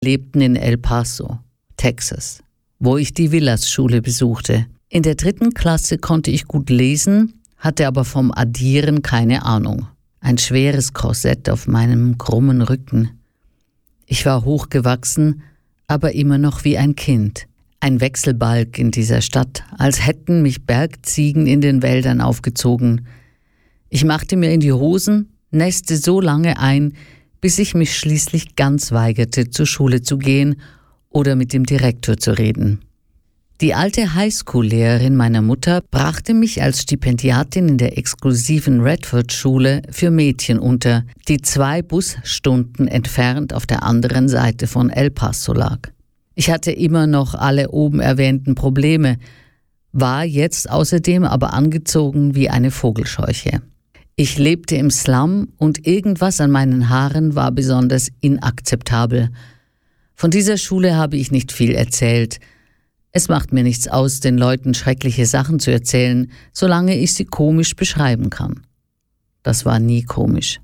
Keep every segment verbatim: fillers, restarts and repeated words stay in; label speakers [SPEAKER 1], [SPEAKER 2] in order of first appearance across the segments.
[SPEAKER 1] lebten in El Paso, Texas, wo ich die Villas-Schule besuchte. In der dritten Klasse konnte ich gut lesen, hatte aber vom Addieren keine Ahnung. Ein schweres Korsett auf meinem krummen Rücken. Ich war hochgewachsen, aber immer noch wie ein Kind. Ein Wechselbalg in dieser Stadt, als hätten mich Bergziegen in den Wäldern aufgezogen. Ich machte mir in die Hosen, nässte so lange ein, bis ich mich schließlich ganz weigerte, zur Schule zu gehen oder mit dem Direktor zu reden. Die alte Highschool-Lehrerin meiner Mutter brachte mich als Stipendiatin in der exklusiven Redford-Schule für Mädchen unter, die zwei Busstunden entfernt auf der anderen Seite von El Paso lag. Ich hatte immer noch alle oben erwähnten Probleme, war jetzt außerdem aber angezogen wie eine Vogelscheuche. Ich lebte im Slum und irgendwas an meinen Haaren war besonders inakzeptabel. Von dieser Schule habe ich nicht viel erzählt. Es macht mir nichts aus, den Leuten schreckliche Sachen zu erzählen, solange ich sie komisch beschreiben kann. Das war nie komisch.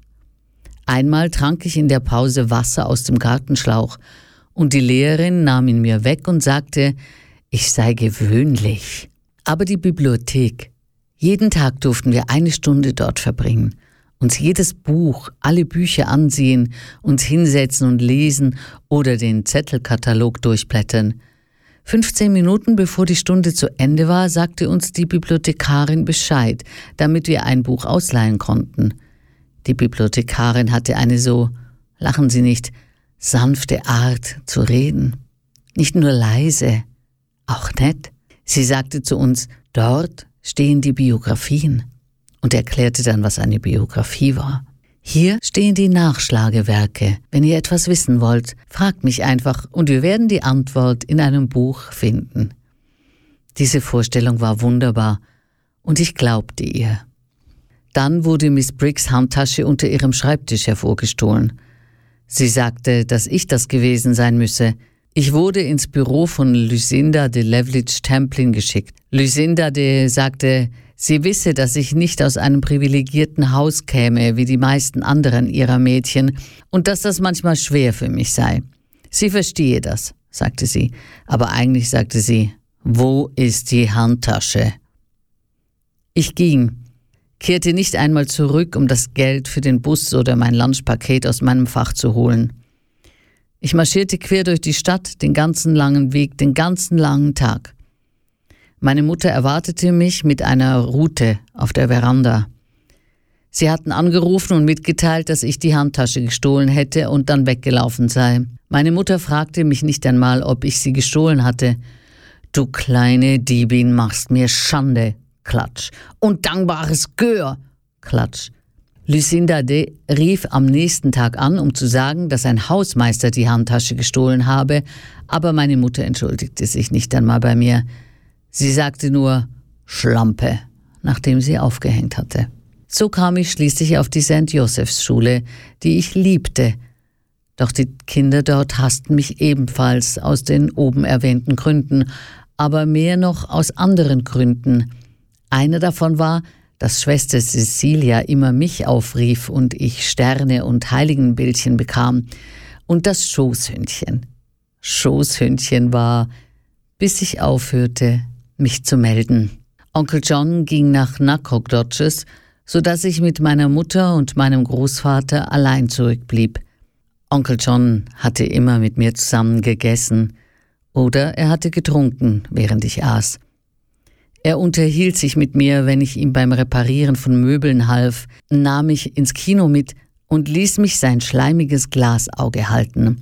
[SPEAKER 1] Einmal trank ich in der Pause Wasser aus dem Gartenschlauch und die Lehrerin nahm ihn mir weg und sagte, ich sei gewöhnlich. Aber die Bibliothek, jeden Tag durften wir eine Stunde dort verbringen, uns jedes Buch, alle Bücher ansehen, uns hinsetzen und lesen oder den Zettelkatalog durchblättern. fünfzehn Minuten bevor die Stunde zu Ende war, sagte uns die Bibliothekarin Bescheid, damit wir ein Buch ausleihen konnten. Die Bibliothekarin hatte eine so, lachen Sie nicht, sanfte Art zu reden. Nicht nur leise, auch nett. Sie sagte zu uns, dort stehen die Biografien und erklärte dann, was eine Biografie war. Hier stehen die Nachschlagewerke. Wenn ihr etwas wissen wollt, fragt mich einfach und wir werden die Antwort in einem Buch finden. Diese Vorstellung war wunderbar und ich glaubte ihr. Dann wurde Miss Briggs' Handtasche unter ihrem Schreibtisch hervorgestohlen. Sie sagte, dass ich das gewesen sein müsse. Ich wurde ins Büro von Lucinda de Leveridge Templin geschickt. Lucinda de sagte, sie wisse, dass ich nicht aus einem privilegierten Haus käme, wie die meisten anderen ihrer Mädchen, und dass das manchmal schwer für mich sei. Sie verstehe das, sagte sie, aber eigentlich sagte sie, wo ist die Handtasche? Ich ging, kehrte nicht einmal zurück, um das Geld für den Bus oder mein Lunchpaket aus meinem Fach zu holen. Ich marschierte quer durch die Stadt, den ganzen langen Weg, den ganzen langen Tag. Meine Mutter erwartete mich mit einer Rute auf der Veranda. Sie hatten angerufen und mitgeteilt, dass ich die Handtasche gestohlen hätte und dann weggelaufen sei. Meine Mutter fragte mich nicht einmal, ob ich sie gestohlen hatte. Du kleine Diebin, machst mir Schande, Klatsch. Undankbares Gör, Klatsch. Lucinda de rief am nächsten Tag an, um zu sagen, dass ein Hausmeister die Handtasche gestohlen habe, aber meine Mutter entschuldigte sich nicht einmal bei mir. Sie sagte nur Schlampe, nachdem sie aufgehängt hatte. So kam ich schließlich auf die Sankt Josephs Schule, die ich liebte. Doch die Kinder dort hassten mich ebenfalls aus den oben erwähnten Gründen, aber mehr noch aus anderen Gründen. Einer davon war, dass Schwester Cecilia immer mich aufrief und ich Sterne und Heiligenbildchen bekam. Und das Schoßhündchen. Schoßhündchen war, bis ich aufhörte, mich zu melden. Onkel John ging nach Nacogdoches, sodass ich mit meiner Mutter und meinem Großvater allein zurückblieb. Onkel John hatte immer mit mir zusammen gegessen oder er hatte getrunken, während ich aß. Er unterhielt sich mit mir, wenn ich ihm beim Reparieren von Möbeln half, nahm mich ins Kino mit und ließ mich sein schleimiges Glasauge halten.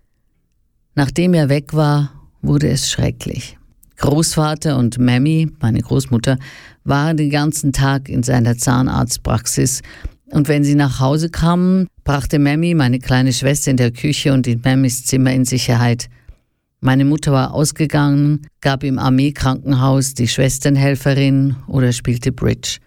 [SPEAKER 1] Nachdem er weg war, wurde es schrecklich. Großvater und Mammy, meine Großmutter, waren den ganzen Tag in seiner Zahnarztpraxis und wenn sie nach Hause kamen, brachte Mammy meine kleine Schwester in der Küche und in Mammys Zimmer in Sicherheit. Meine Mutter war ausgegangen, gab im Armeekrankenhaus die Schwesternhelferin oder spielte Bridge.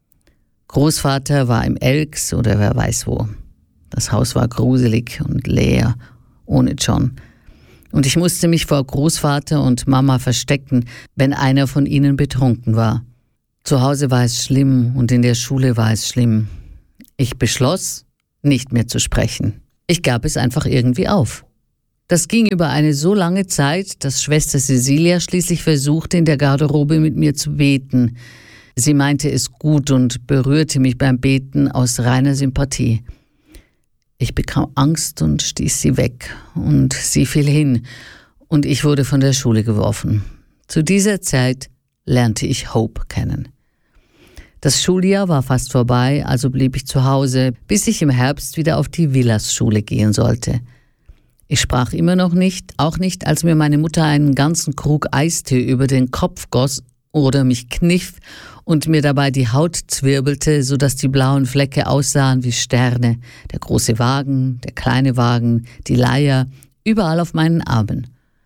[SPEAKER 1] Großvater war im Elks oder wer weiß wo. Das Haus war gruselig und leer, ohne John. Und ich musste mich vor Großvater und Mama verstecken, wenn einer von ihnen betrunken war. Zu Hause war es schlimm und in der Schule war es schlimm. Ich beschloss, nicht mehr zu sprechen. Ich gab es einfach irgendwie auf. Das ging über eine so lange Zeit, dass Schwester Cecilia schließlich versuchte, in der Garderobe mit mir zu beten. Sie meinte es gut und berührte mich beim Beten aus reiner Sympathie. Ich bekam Angst und stieß sie weg, und sie fiel hin, und ich wurde von der Schule geworfen. Zu dieser Zeit lernte ich Hope kennen. Das Schuljahr war fast vorbei, also blieb ich zu Hause, bis ich im Herbst wieder auf die Villas-Schule gehen sollte. Ich sprach immer noch nicht, auch nicht, als mir meine Mutter einen ganzen Krug Eistee über den Kopf goss oder mich kniff und mir dabei die Haut zwirbelte, sodass die blauen Flecke aussahen wie Sterne, der große Wagen, der kleine Wagen, die Leier, überall auf meinen Armen.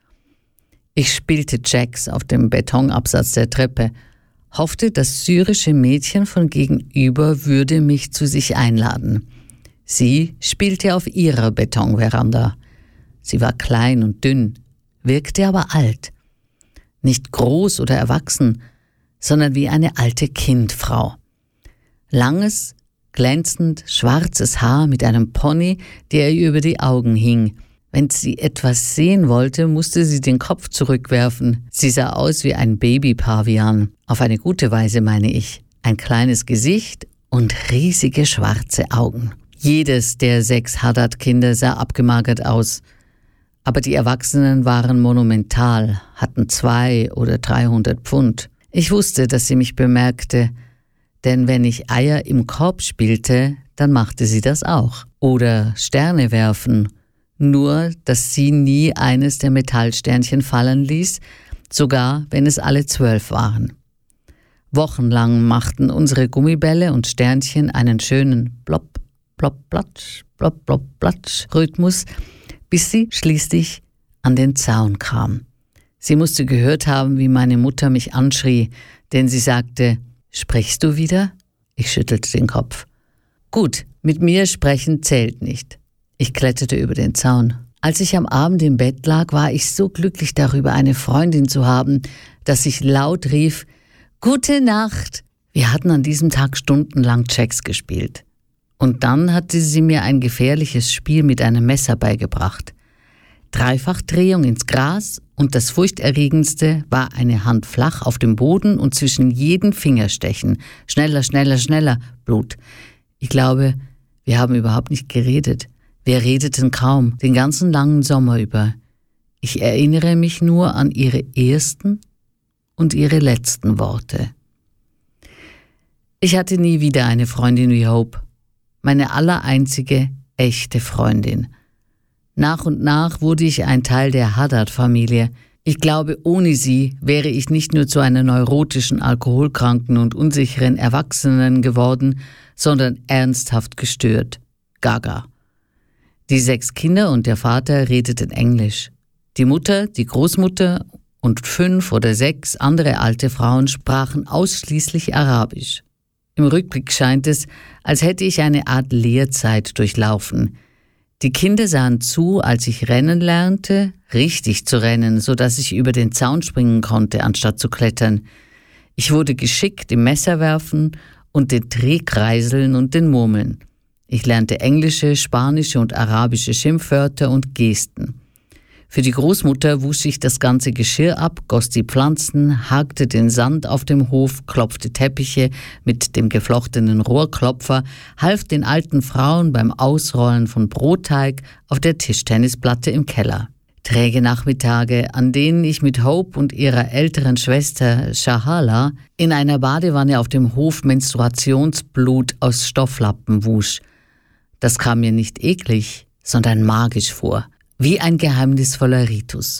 [SPEAKER 1] Ich spielte Jacks auf dem Betonabsatz der Treppe, hoffte, das syrische Mädchen von gegenüber würde mich zu sich einladen. Sie spielte auf ihrer Betonveranda. Sie war klein und dünn, wirkte aber alt. Nicht groß oder erwachsen, sondern wie eine alte Kindfrau. Langes, glänzend schwarzes Haar mit einem Pony, der ihr über die Augen hing. Wenn sie etwas sehen wollte, musste sie den Kopf zurückwerfen. Sie sah aus wie ein Baby-Pavian. Auf eine gute Weise, meine ich. Ein kleines Gesicht und riesige schwarze Augen. Jedes der sechs Haddad-Kinder sah abgemagert aus. Aber die Erwachsenen waren monumental, hatten zwei oder dreihundert Pfund. Ich wusste, dass sie mich bemerkte, denn wenn ich Eier im Korb spielte, dann machte sie das auch. Oder Sterne werfen. Nur, dass sie nie eines der Metallsternchen fallen ließ, sogar wenn es alle zwölf waren. Wochenlang machten unsere Gummibälle und Sternchen einen schönen Plop, Plop, Platsch, Plop, Plop, Platsch Rhythmus, bis sie schließlich an den Zaun kam. Sie musste gehört haben, wie meine Mutter mich anschrie, denn sie sagte, »Sprichst du wieder?« Ich schüttelte den Kopf. »Gut, mit mir sprechen zählt nicht.« Ich kletterte über den Zaun. Als ich am Abend im Bett lag, war ich so glücklich darüber, eine Freundin zu haben, dass ich laut rief, »Gute Nacht!« Wir hatten an diesem Tag stundenlang Jacks gespielt. Und dann hatte sie mir ein gefährliches Spiel mit einem Messer beigebracht. Dreifachdrehung ins Gras und das furchterregendste war eine Hand flach auf dem Boden und zwischen jeden Finger stechen. Schneller, schneller, schneller, Blut. Ich glaube, wir haben überhaupt nicht geredet. Wir redeten kaum, den ganzen langen Sommer über. Ich erinnere mich nur an ihre ersten und ihre letzten Worte. Ich hatte nie wieder eine Freundin wie Hope. Meine allereinzige, echte Freundin. Nach und nach wurde ich ein Teil der Haddad-Familie. Ich glaube, ohne sie wäre ich nicht nur zu einer neurotischen, alkoholkranken und unsicheren Erwachsenen geworden, sondern ernsthaft gestört. Gaga. Die sechs Kinder und der Vater redeten Englisch. Die Mutter, die Großmutter und fünf oder sechs andere alte Frauen sprachen ausschließlich Arabisch. Im Rückblick scheint es, als hätte ich eine Art Lehrzeit durchlaufen. Die Kinder sahen zu, als ich rennen lernte, richtig zu rennen, so dass ich über den Zaun springen konnte, anstatt zu klettern. Ich wurde geschickt im Messerwerfen und den Drehkreiseln und den Murmeln. Ich lernte englische, spanische und arabische Schimpfwörter und Gesten. Für die Großmutter wusch ich das ganze Geschirr ab, goss die Pflanzen, hakte den Sand auf dem Hof, klopfte Teppiche mit dem geflochtenen Rohrklopfer, half den alten Frauen beim Ausrollen von Brotteig auf der Tischtennisplatte im Keller. Träge Nachmittage, an denen ich mit Hope und ihrer älteren Schwester Shahala in einer Badewanne auf dem Hof Menstruationsblut aus Stofflappen wusch. Das kam mir nicht eklig, sondern magisch vor. Wie ein geheimnisvoller Ritus.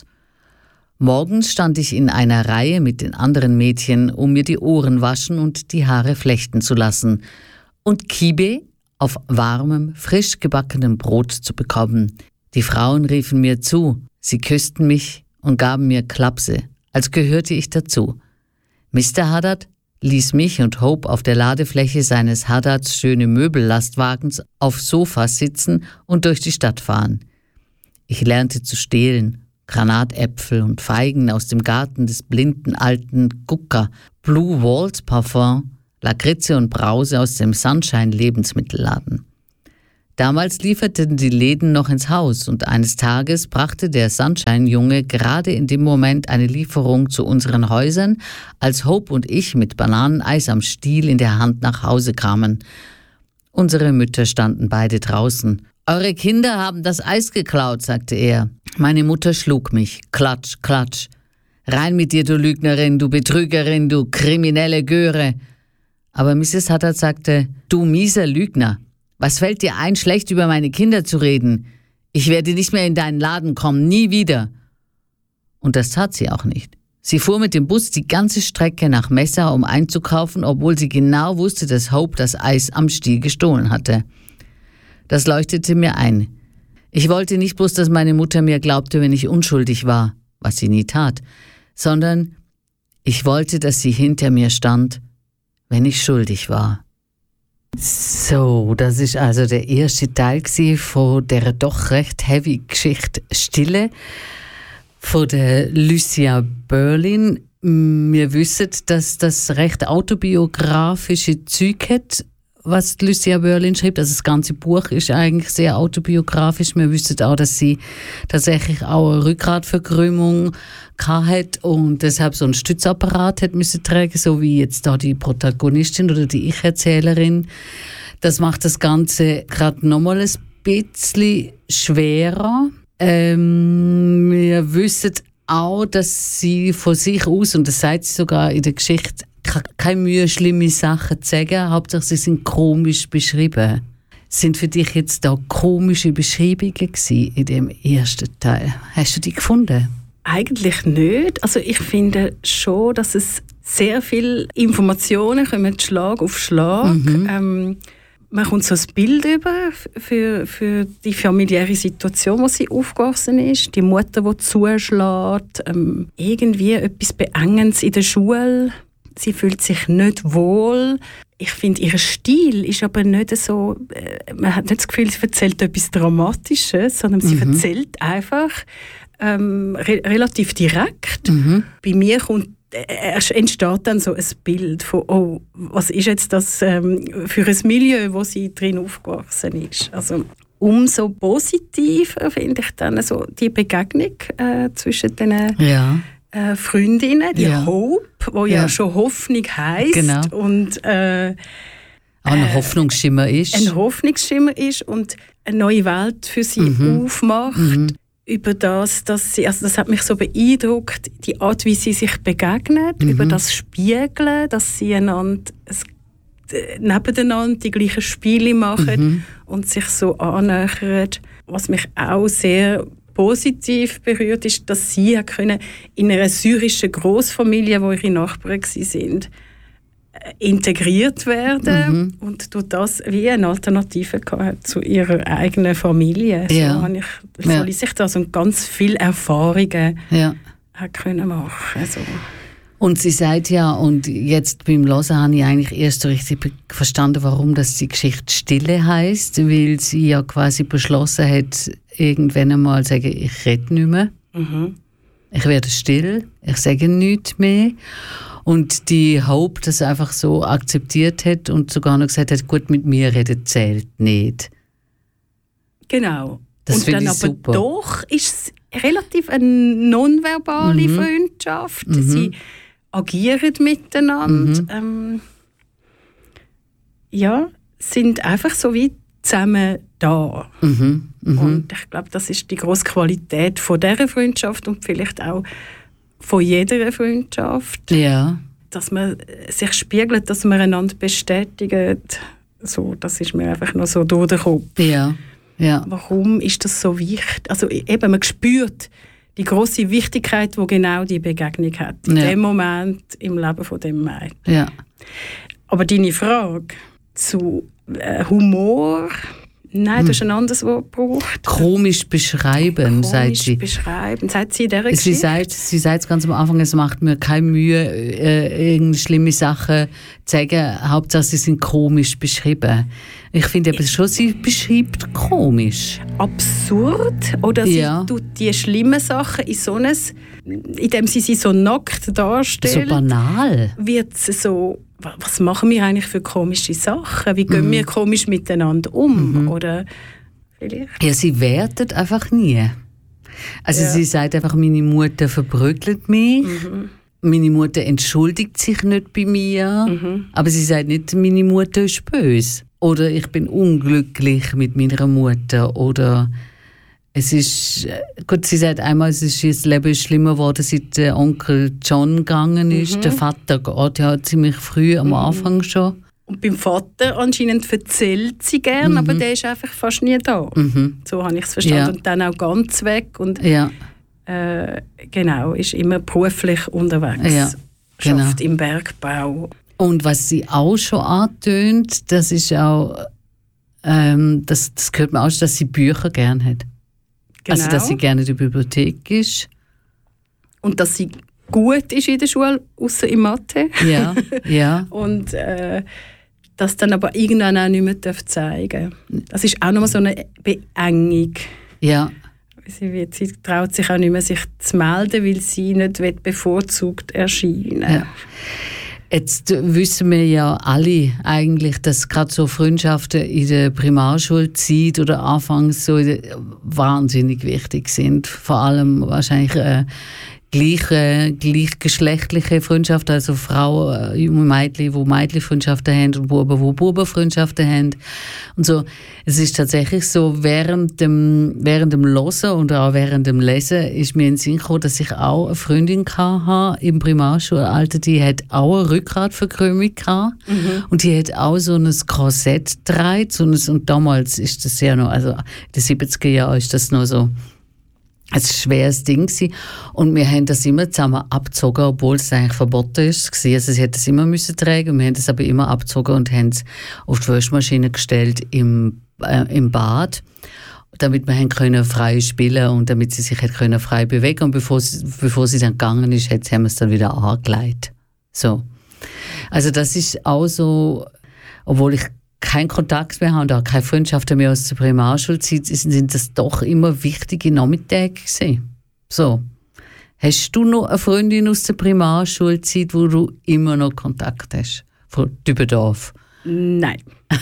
[SPEAKER 1] Morgens stand ich in einer Reihe mit den anderen Mädchen, um mir die Ohren waschen und die Haare flechten zu lassen und Kibe auf warmem, frisch gebackenem Brot zu bekommen. Die Frauen riefen mir zu, sie küssten mich und gaben mir Klapse, als gehörte ich dazu. Mister Haddad ließ mich und Hope auf der Ladefläche seines Haddads schöne Möbellastwagens auf Sofas sitzen und durch die Stadt fahren. Ich lernte zu stehlen, Granatäpfel und Feigen aus dem Garten des blinden alten Gucker, Blue Walls Parfum, Lakritze und Brause aus dem Sunshine Lebensmittelladen. Damals lieferten die Läden noch ins Haus und eines Tages brachte der Sunshine-Junge gerade in dem Moment eine Lieferung zu unseren Häusern, als Hope und ich mit Bananeneis am Stiel in der Hand nach Hause kamen. Unsere Mütter standen beide draußen. »Eure Kinder haben das Eis geklaut«, sagte er. Meine Mutter schlug mich. Klatsch, klatsch. »Rein mit dir, du Lügnerin, du Betrügerin, du kriminelle Göre.« Aber Misses Haddad sagte, »Du mieser Lügner. Was fällt dir ein, schlecht über meine Kinder zu reden? Ich werde nicht mehr in deinen Laden kommen, nie wieder.« Und das tat sie auch nicht. Sie fuhr mit dem Bus die ganze Strecke nach Messa, um einzukaufen, obwohl sie genau wusste, dass Hope das Eis am Stiel gestohlen hatte. Das leuchtete mir ein. Ich wollte nicht bloß, dass meine Mutter mir glaubte, wenn ich unschuldig war, was sie nie tat, sondern ich wollte, dass sie hinter mir stand, wenn ich schuldig war. So, das ist also der erste Teil von der doch recht heavy Geschichte Stille von der Lucia Berlin. Wir wissen, dass das recht autobiografische Zeug hat, was Lucia Berlin schreibt. Also das ganze Buch ist eigentlich sehr autobiografisch. Wir wissen auch, dass sie tatsächlich auch eine Rückgratverkrümmung hatte und deshalb so einen Stützapparat hat müssen tragen, so wie jetzt da die Protagonistin oder die Ich-Erzählerin. Das macht das Ganze gerade nochmal ein bisschen schwerer. Ähm, wir wissen auch, dass sie von sich aus, und das sagt sie sogar in der Geschichte, keine Mühe, schlimme Sachen zu sagen. Hauptsache, sie sind komisch beschrieben. Sind für dich jetzt da komische Beschreibungen gewesen in dem ersten Teil? Hast du die gefunden?
[SPEAKER 2] Eigentlich nicht. Also ich finde schon, dass es sehr viele Informationen kommen, Schlag auf Schlag. Mhm. Ähm, man kommt so ein Bild über für, für die familiäre Situation, wo sie aufgewachsen ist. Die Mutter, die zuschlägt. Ähm, irgendwie etwas Beengendes in der Schule. Sie fühlt sich nicht wohl. Ich finde, ihr Stil ist aber nicht so... Äh, man hat nicht das Gefühl, sie erzählt etwas Dramatisches, sondern sie mhm. erzählt einfach ähm, re- relativ direkt. Mhm. Bei mir kommt, äh, entsteht dann so ein Bild von, oh, was ist jetzt das ähm, für ein Milieu, wo sie drin aufgewachsen ist. Also umso positiver finde ich dann so die Begegnung äh, zwischen den ja. äh, Freundinnen, die ja. Hope, wo ja. ja schon Hoffnung heisst.
[SPEAKER 1] Genau.
[SPEAKER 2] Und äh,
[SPEAKER 1] auch ein Hoffnungsschimmer ist.
[SPEAKER 2] Ein Hoffnungsschimmer ist und eine neue Welt für sie mhm. aufmacht. Mhm. Über das, dass sie, also das hat mich so beeindruckt, die Art, wie sie sich begegnen, mhm. über das Spiegeln, dass sie einander, nebeneinander die gleichen Spiele machen mhm. und sich so annähern. Was mich auch sehr positiv berührt, ist, dass sie können in einer syrischen Großfamilie, wo ihre Nachbarn waren, integriert werden mhm. und durch das wie eine Alternative gehabt zu ihrer eigenen Familie. So
[SPEAKER 1] ja.
[SPEAKER 2] habe ich, so ja. ließ ich da so ganz viele Erfahrungen
[SPEAKER 1] ja.
[SPEAKER 2] können machen. Also.
[SPEAKER 1] Und sie sagt ja, und jetzt beim Hören habe ich eigentlich erst so richtig verstanden, warum das die Geschichte Stille heisst, weil sie ja quasi beschlossen hat, irgendwann einmal zu sagen, ich rede nicht mehr. Mhm. Ich werde still, ich sage nichts mehr. Und die Hope das einfach so akzeptiert hat und sogar noch gesagt hat, gut, mit mir reden zählt nicht.
[SPEAKER 2] Genau.
[SPEAKER 1] Das
[SPEAKER 2] und dann
[SPEAKER 1] ich
[SPEAKER 2] aber
[SPEAKER 1] super.
[SPEAKER 2] Doch ist es relativ eine nonverbale mhm. Freundschaft. Mhm. Sie agieren miteinander. Mhm. Ähm, ja, sind einfach so wie zusammen da.
[SPEAKER 1] Mhm. Mhm.
[SPEAKER 2] Und ich glaube, das ist die grosse Qualität von dieser Freundschaft und vielleicht auch von jeder Freundschaft,
[SPEAKER 1] ja.
[SPEAKER 2] dass man sich spiegelt, dass man einander bestätigt. So, das ist mir einfach noch so durch den Kopf.
[SPEAKER 1] Ja. Ja.
[SPEAKER 2] Warum ist das so wichtig? Also eben, man spürt die grosse Wichtigkeit, die genau die Begegnung hat, in ja. dem Moment im Leben von dem Mädchen.
[SPEAKER 1] Ja.
[SPEAKER 2] Aber deine Frage zu äh, Humor... Nein, du hast ein anderes Wort gebraucht.
[SPEAKER 1] Komisch beschreiben,
[SPEAKER 2] Komisch
[SPEAKER 1] sagt sie.
[SPEAKER 2] Komisch beschreiben, sagt sie in dieser
[SPEAKER 1] sie sagt, sie sagt ganz am Anfang, es macht mir keine Mühe, äh, irgendeine schlimme Sachen zu sagen. Hauptsache, sie sind komisch beschrieben. Ich finde aber schon, sie beschreibt komisch.
[SPEAKER 2] Absurd? Oder
[SPEAKER 1] ja.
[SPEAKER 2] sie tut die schlimmen Sachen in so einem, indem sie sie so nackt darstellt.
[SPEAKER 1] So banal.
[SPEAKER 2] Wird sie so was machen wir eigentlich für komische Sachen? Wie gehen mhm. wir komisch miteinander um? Mhm. Oder vielleicht?
[SPEAKER 1] Ja, sie wertet einfach nie. Also ja. sie sagt einfach, meine Mutter verbröckelt mich. Mhm. Meine Mutter entschuldigt sich nicht bei mir. Mhm. Aber sie sagt nicht, meine Mutter ist böse. Oder ich bin unglücklich mit meiner Mutter. Oder es ist, gut, sie sagt einmal, es ist, das Leben ist schlimmer geworden, seit der Onkel John gegangen ist. Mhm. Der Vater geht ja ziemlich früh, am mhm. Anfang schon.
[SPEAKER 2] Und beim Vater anscheinend erzählt sie gern, mhm. aber der ist einfach fast nie da. Mhm. So habe ich es verstanden. Ja. Und dann auch ganz weg. Und
[SPEAKER 1] ja.
[SPEAKER 2] äh, genau, ist immer beruflich unterwegs.
[SPEAKER 1] Ja, genau.
[SPEAKER 2] Schafft im Bergbau.
[SPEAKER 1] Und was sie auch schon antönt, das ist auch, ähm, das, das gehört mir auch, dass sie Bücher gerne hat. Genau. Also, dass sie gerne in der Bibliothek ist.
[SPEAKER 2] Und dass sie gut ist in der Schule, außer in Mathe.
[SPEAKER 1] Ja, ja.
[SPEAKER 2] Und äh, das dann aber irgendwann auch nicht mehr zeigen darf. Das ist auch nochmal so eine Beengung.
[SPEAKER 1] Ja.
[SPEAKER 2] Sie, wird, sie traut sich auch nicht mehr, sich zu melden, weil sie nicht bevorzugt erscheinen will.
[SPEAKER 1] Ja. Jetzt wissen wir ja alle eigentlich, dass gerade so Freundschaften in der Primarschulzeit oder anfangs so wahnsinnig wichtig sind. Vor allem wahrscheinlich äh, gleiche, gleichgeschlechtliche Freundschaften, also Frauen, junge Mädchen, die Mädchenfreundschaften haben und Buben, die Bubenfreundschaften haben. Und so, es ist tatsächlich so, während dem, während dem Hören und auch während dem Lesen ist mir in den Sinn gekommen, dass ich auch eine Freundin hatte im Primarschulalter, die hat auch eine Rückgratverkrümmung gehabt. Mhm. Und die hat auch so ein Korsett getragen. So ein, und damals ist das ja noch, also in den siebziger Jahren ist das noch so ein schweres Ding gewesen. Und wir haben das immer zusammen abgezogen, obwohl es eigentlich verboten ist. Also sie hat das immer müssen tragen und wir haben das aber immer abgezogen und haben es auf die Waschmaschine gestellt im, äh, im Bad, damit wir haben können frei spielen und damit sie sich hat können frei bewegen. Und bevor sie, bevor sie dann gegangen ist, haben wir es dann wieder angelegt. So. Also das ist auch so, obwohl ich keinen Kontakt mehr haben und auch keine Freundschaften mehr aus der Primarschulzeit, sind das doch immer wichtige Nachmittage gewesen. So. Hast du noch eine Freundin aus der Primarschulzeit, wo du immer noch Kontakt hast? Von Dübendorf?
[SPEAKER 2] Nein.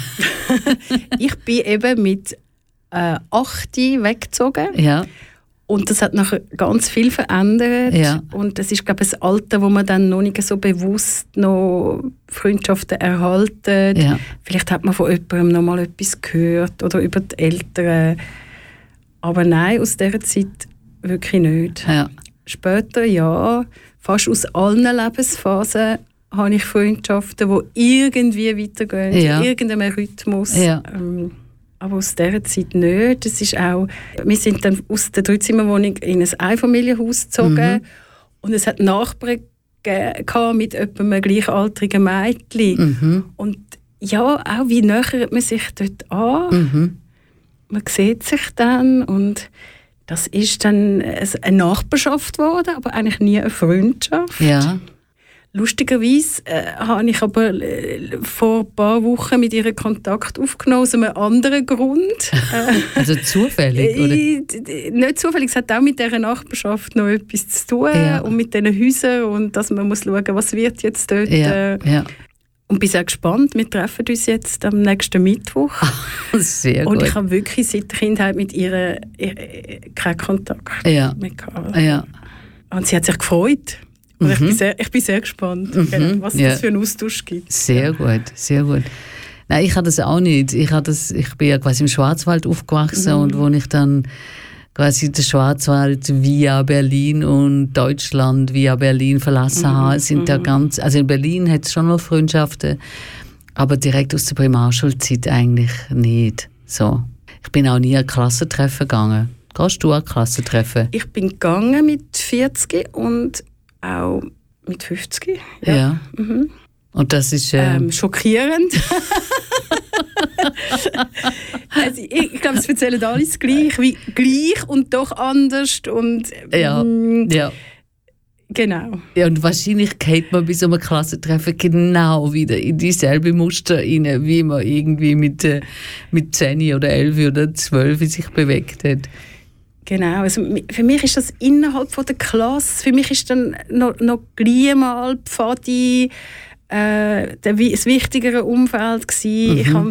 [SPEAKER 2] Ich bin eben mit äh, acht weggezogen.
[SPEAKER 1] Ja.
[SPEAKER 2] Und das hat nachher ganz viel verändert.
[SPEAKER 1] Ja.
[SPEAKER 2] Und das ist, glaube ich, ein Alter, wo man dann noch nicht so bewusst noch Freundschaften erhalten.
[SPEAKER 1] Ja.
[SPEAKER 2] Vielleicht hat man von jemandem noch mal etwas gehört oder über die Eltern. Aber nein, aus dieser Zeit wirklich nicht.
[SPEAKER 1] Ja.
[SPEAKER 2] Später, ja, fast aus allen Lebensphasen habe ich Freundschaften, die irgendwie weitergehen,
[SPEAKER 1] ja.
[SPEAKER 2] in irgendeinem Rhythmus.
[SPEAKER 1] Ja.
[SPEAKER 2] Ähm, aber aus dieser Zeit nicht. Das ist auch, wir sind dann aus der Dreizimmerwohnung in ein Einfamilienhaus gezogen. Mhm. Und es hat Nachbarn gehabt mit etwa einem gleichaltrigen Mädchen. Mhm. Und ja, auch wie nähert man sich dort an. Mhm. Man sieht sich dann und das ist dann eine Nachbarschaft geworden, aber eigentlich nie eine Freundschaft.
[SPEAKER 1] Ja.
[SPEAKER 2] Lustigerweise äh, habe ich aber äh, vor ein paar Wochen mit ihr Kontakt aufgenommen, aus einem anderen Grund.
[SPEAKER 1] Also zufällig, oder?
[SPEAKER 2] Äh, nicht zufällig, es hat auch mit dieser Nachbarschaft noch etwas zu tun ja. und mit diesen Häusern und dass man muss schauen, was wird jetzt dort.
[SPEAKER 1] Ja. Ja.
[SPEAKER 2] Und bin sehr gespannt. Wir treffen uns jetzt am nächsten Mittwoch.
[SPEAKER 1] Sehr gut.
[SPEAKER 2] Und ich habe wirklich seit der Kindheit mit ihr äh, keinen Kontakt
[SPEAKER 1] ja.
[SPEAKER 2] mehr gehabt.
[SPEAKER 1] Ja.
[SPEAKER 2] Und sie hat sich gefreut. Und mhm. ich, bin sehr, ich bin sehr gespannt, mhm. was es ja. für einen Austausch gibt.
[SPEAKER 1] Sehr gut, sehr gut. Nein, ich hatte das auch nicht. Ich, hatte das, ich bin ja quasi im Schwarzwald aufgewachsen mhm. und wo ich dann quasi den Schwarzwald via Berlin und Deutschland via Berlin verlassen mhm. habe, sind mhm. da ganz, also in Berlin hat es schon noch Freundschaften, aber direkt aus der Primarschulzeit eigentlich nicht. So. Ich bin auch nie an Klassentreffen gegangen. Gehst du an Klassentreffen?
[SPEAKER 2] Ich bin gegangen mit vierzig und auch mit fünfzig. Ja.
[SPEAKER 1] ja.
[SPEAKER 2] Mhm.
[SPEAKER 1] Und das ist äh
[SPEAKER 2] ähm, schockierend. Also ich, ich glaube, es erzählen alles gleich, wie gleich und doch anders und
[SPEAKER 1] ja,
[SPEAKER 2] ähm,
[SPEAKER 1] ja.
[SPEAKER 2] Genau.
[SPEAKER 1] Ja, und wahrscheinlich geht man bei so einem Klassentreffen genau wieder in dieselbe Muster rein, wie man irgendwie mit, äh, mit zehn oder elf oder zwölf sich bewegt hat.
[SPEAKER 2] Genau, also für mich ist das innerhalb von der Klasse, für mich ist dann noch, noch gleich mal Pfadi, äh, der, das wichtigere Umfeld gewesen. Mhm. Ich habe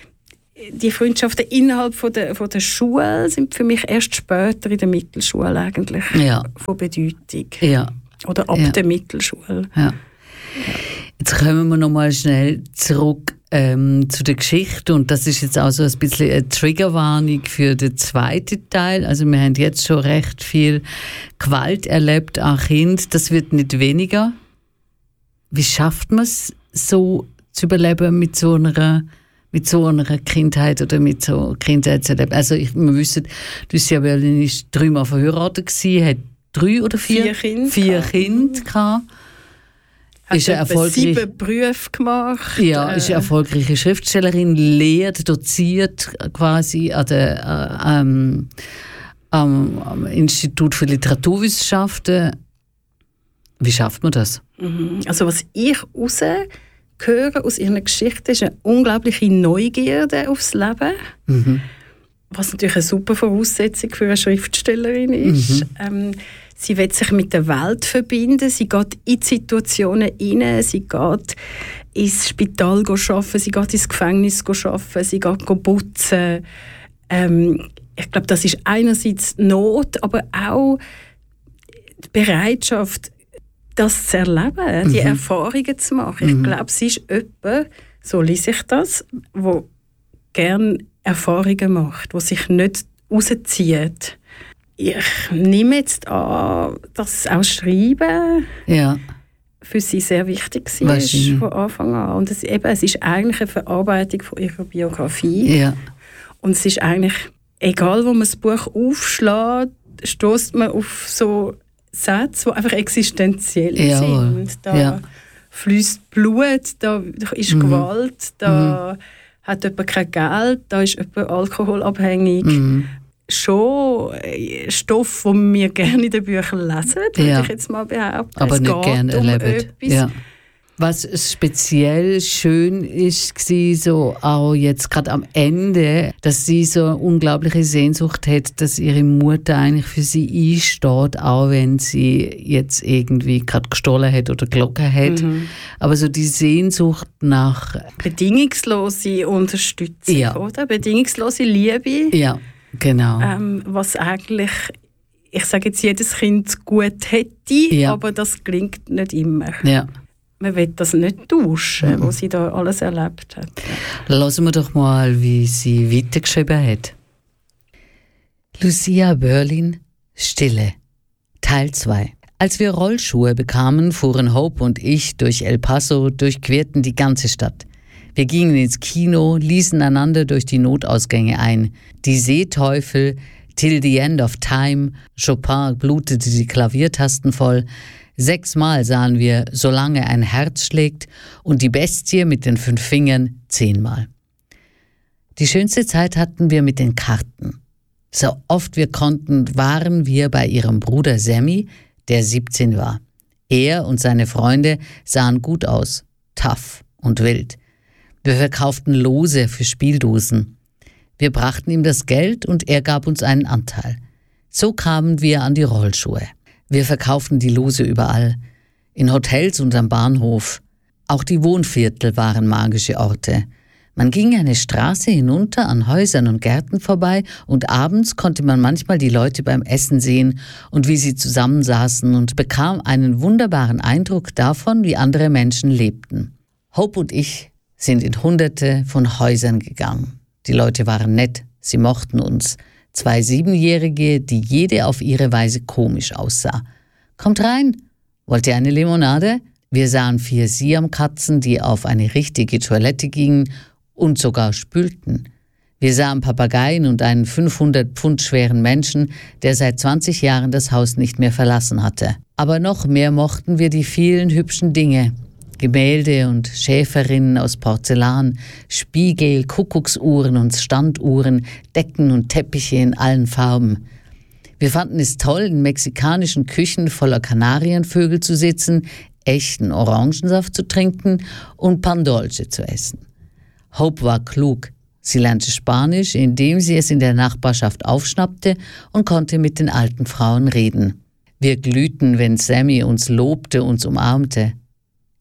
[SPEAKER 2] die Freundschaften innerhalb von der, von der Schule sind für mich erst später in der Mittelschule eigentlich
[SPEAKER 1] ja.
[SPEAKER 2] von Bedeutung.
[SPEAKER 1] Ja.
[SPEAKER 2] Oder ab ja. der Mittelschule.
[SPEAKER 1] Ja. Ja. Jetzt kommen wir noch mal schnell zurück ähm, zu der Geschichte und das ist jetzt auch so ein bisschen eine Triggerwarnung für den zweiten Teil. Also wir haben jetzt schon recht viel Gewalt erlebt an Kindern. Das wird nicht weniger. Wie schafft man es, so zu überleben mit so einer mit so einer Kindheit oder mit so Kindheitserleben? Also ich, wir wissen, Lucia Berlin war dreimal verheiratet gewesen, hat drei oder vier,
[SPEAKER 2] vier Kinder,
[SPEAKER 1] vier Kinder gehabt.
[SPEAKER 2] Hat
[SPEAKER 1] ist eine
[SPEAKER 2] sieben Berufe gemacht.
[SPEAKER 1] Ja, ist eine erfolgreiche Schriftstellerin, lehrt, doziert quasi an der, äh, ähm, am, am Institut für Literaturwissenschaften. Wie schafft man das?
[SPEAKER 2] Also was ich raushöre aus ihrer Geschichte ist eine unglaubliche Neugierde aufs Leben. Mhm. Was natürlich eine super Voraussetzung für eine Schriftstellerin ist. Mhm. Ähm, Sie will sich mit der Welt verbinden, sie geht in die Situationen hinein, sie geht ins Spital arbeiten, sie geht ins Gefängnis arbeiten, sie geht putzen. Ähm, ich glaube, das ist einerseits Not, aber auch die Bereitschaft, das zu erleben, mhm. die Erfahrungen zu machen. Ich mhm. glaube, sie ist jemand, so lese ich das, der gerne Erfahrungen macht, der sich nicht rauszieht. Ich nehme jetzt an, dass auch Schreiben
[SPEAKER 1] ja.
[SPEAKER 2] für sie sehr wichtig war von Anfang an. Und es, eben, es ist eigentlich eine Verarbeitung von ihrer Biografie.
[SPEAKER 1] Ja.
[SPEAKER 2] Und es ist eigentlich, egal wo man das Buch aufschlägt, stößt man auf so Sätze, die einfach existenziell ja. sind. Da ja. fließt Blut, da ist mhm. Gewalt, da mhm. hat jemand kein Geld, da ist jemand alkoholabhängig. Mhm. Schon Stoff, den wir gerne in den Büchern lesen, würde ja. ich jetzt mal behaupten.
[SPEAKER 1] Aber
[SPEAKER 2] es
[SPEAKER 1] nicht
[SPEAKER 2] geht
[SPEAKER 1] gerne
[SPEAKER 2] um
[SPEAKER 1] erleben. Ja. Was speziell schön ist, war so auch jetzt gerade am Ende, dass sie so eine unglaubliche Sehnsucht hat, dass ihre Mutter eigentlich für sie einsteht, auch wenn sie jetzt irgendwie gerade gestohlen hat oder gelogen hat. Mhm. Aber so die Sehnsucht nach
[SPEAKER 2] bedingungslose Unterstützung,
[SPEAKER 1] ja.
[SPEAKER 2] oder? Bedingungslose Liebe.
[SPEAKER 1] Ja. Genau.
[SPEAKER 2] Ähm, was eigentlich, ich sage jetzt, jedes Kind gut hätte,
[SPEAKER 1] ja.
[SPEAKER 2] aber das gelingt nicht immer.
[SPEAKER 1] Ja.
[SPEAKER 2] Man will das nicht tauschen, mhm. was sie da alles erlebt hat.
[SPEAKER 1] Ja. Lassen wir doch mal, wie sie weitergeschrieben hat. Lucia Berlin, Stille, Teil zwei. Als wir Rollschuhe bekamen, fuhren Hope und ich durch El Paso, durchquerten die ganze Stadt. Wir gingen ins Kino, ließen einander durch die Notausgänge ein. Die Seeteufel, Till the End of Time, Chopin blutete die Klaviertasten voll. Sechsmal sahen wir Solange ein Herz schlägt und die Bestie mit den fünf Fingern zehnmal. Die schönste Zeit hatten wir mit den Karten. So oft wir konnten, waren wir bei ihrem Bruder Sammy, der siebzehn war. Er und seine Freunde sahen gut aus, tough und wild. Wir verkauften Lose für Spieldosen. Wir brachten ihm das Geld und er gab uns einen Anteil. So kamen wir an die Rollschuhe. Wir verkauften die Lose überall, in Hotels und am Bahnhof. Auch die Wohnviertel waren magische Orte. Man ging eine Straße hinunter an Häusern und Gärten vorbei und abends konnte man manchmal die Leute beim Essen sehen und wie sie zusammensaßen und bekam einen wunderbaren Eindruck davon, wie andere Menschen lebten. Hope und ich sind in Hunderte von Häusern gegangen. Die Leute waren nett, sie mochten uns. Zwei Siebenjährige, die jede auf ihre Weise komisch aussah. »Kommt rein! Wollt ihr eine Limonade?« Wir sahen vier Siamkatzen, die auf eine richtige Toilette gingen und sogar spülten. Wir sahen Papageien und einen fünfhundert Pfund schweren Menschen, der seit zwanzig Jahren das Haus nicht mehr verlassen hatte. Aber noch mehr mochten wir die vielen hübschen Dinge. Gemälde und Schäferinnen aus Porzellan, Spiegel, Kuckucksuhren und Standuhren, Decken und Teppiche in allen Farben. Wir fanden es toll, in mexikanischen Küchen voller Kanarienvögel zu sitzen, echten Orangensaft zu trinken und Pan Dulce zu essen. Hope war klug. Sie lernte Spanisch, indem sie es in der Nachbarschaft aufschnappte und konnte mit den alten Frauen reden. Wir glühten, wenn Sammy uns lobte, uns umarmte.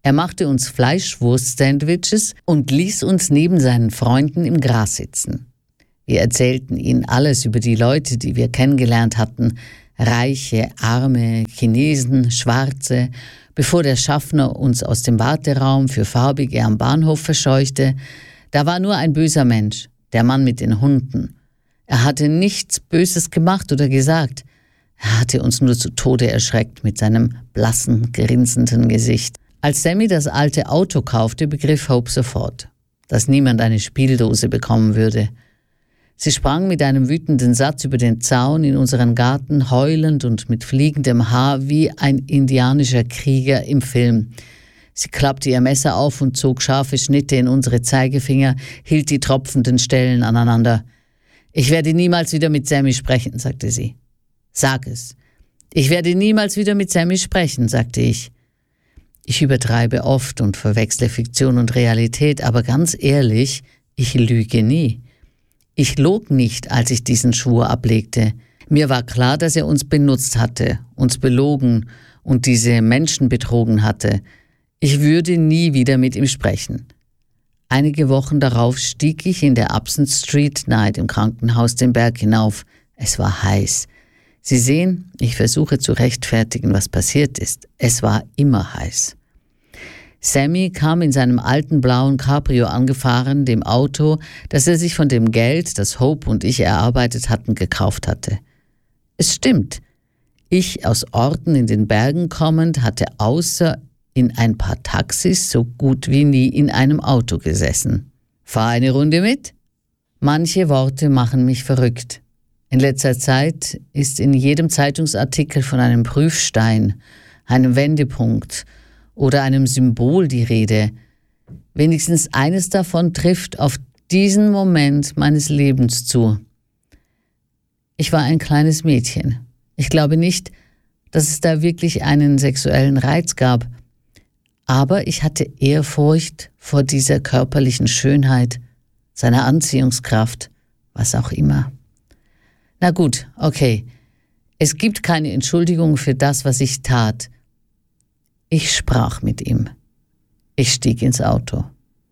[SPEAKER 1] Er machte uns Fleischwurst-Sandwiches und ließ uns neben seinen Freunden im Gras sitzen. Wir erzählten ihnen alles über die Leute, die wir kennengelernt hatten, Reiche, Arme, Chinesen, Schwarze, bevor der Schaffner uns aus dem Warteraum für Farbige am Bahnhof verscheuchte. Da war nur ein böser Mensch, der Mann mit den Hunden. Er hatte nichts Böses gemacht oder gesagt. Er hatte uns nur zu Tode erschreckt mit seinem blassen, grinsenden Gesicht. Als Sammy das alte Auto kaufte, begriff Hope sofort, dass niemand eine Spieldose bekommen würde. Sie sprang mit einem wütenden Satz über den Zaun in unseren Garten, heulend und mit fliegendem Haar wie ein indianischer Krieger im Film. Sie klappte ihr Messer auf und zog scharfe Schnitte in unsere Zeigefinger, hielt die tropfenden Stellen aneinander. »Ich werde niemals wieder mit Sammy sprechen«, sagte sie. »Sag es. Ich werde niemals wieder mit Sammy sprechen«, sagte ich. Ich übertreibe oft und verwechsle Fiktion und Realität, aber ganz ehrlich, ich lüge nie. Ich log nicht, als ich diesen Schwur ablegte. Mir war klar, dass er uns benutzt hatte, uns belogen und diese Menschen betrogen hatte. Ich würde nie wieder mit ihm sprechen. Einige Wochen darauf stieg ich in der Upson Street nahe dem Krankenhaus den Berg hinauf. Es war heiß. Sie sehen, ich versuche zu rechtfertigen, was passiert ist. Es war immer heiß. Sammy kam in seinem alten blauen Cabrio angefahren, dem Auto, das er sich von dem Geld, das Hope und ich erarbeitet hatten, gekauft hatte. Es stimmt, ich aus Orten in den Bergen kommend hatte außer in ein paar Taxis so gut wie nie in einem Auto gesessen. Fahr eine Runde mit? Manche Worte machen mich verrückt. In letzter Zeit ist in jedem Zeitungsartikel von einem Prüfstein, einem Wendepunkt oder einem Symbol die Rede. Wenigstens eines davon trifft auf diesen Moment meines Lebens zu. Ich war ein kleines Mädchen. Ich glaube nicht, dass es da wirklich einen sexuellen Reiz gab, aber ich hatte Ehrfurcht vor dieser körperlichen Schönheit, seiner Anziehungskraft, was auch immer. Na gut, okay. Es gibt keine Entschuldigung für das, was ich tat. Ich sprach mit ihm. Ich stieg ins Auto.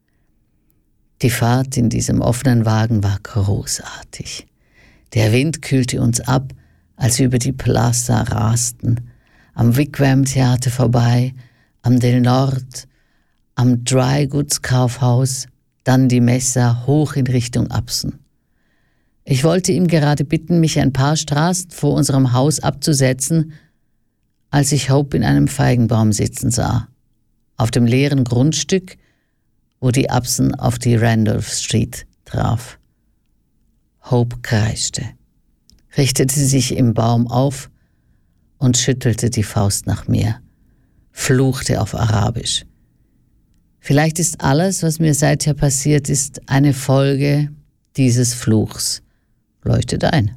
[SPEAKER 1] Die Fahrt in diesem offenen Wagen war großartig. Der Wind kühlte uns ab, als wir über die Plaza rasten, am Wigwam-Theater vorbei, am Del Nord, am Dry Goods Kaufhaus, dann die Messa hoch in Richtung Upson. Ich wollte ihm gerade bitten, mich ein paar Straßen vor unserem Haus abzusetzen, als ich Hope in einem Feigenbaum sitzen sah, auf dem leeren Grundstück, wo die Upson auf die Randolph Street traf. Hope kreischte, richtete sich im Baum auf und schüttelte die Faust nach mir, fluchte auf Arabisch. Vielleicht ist alles, was mir seither passiert ist, eine Folge dieses Fluchs, leuchtet ein.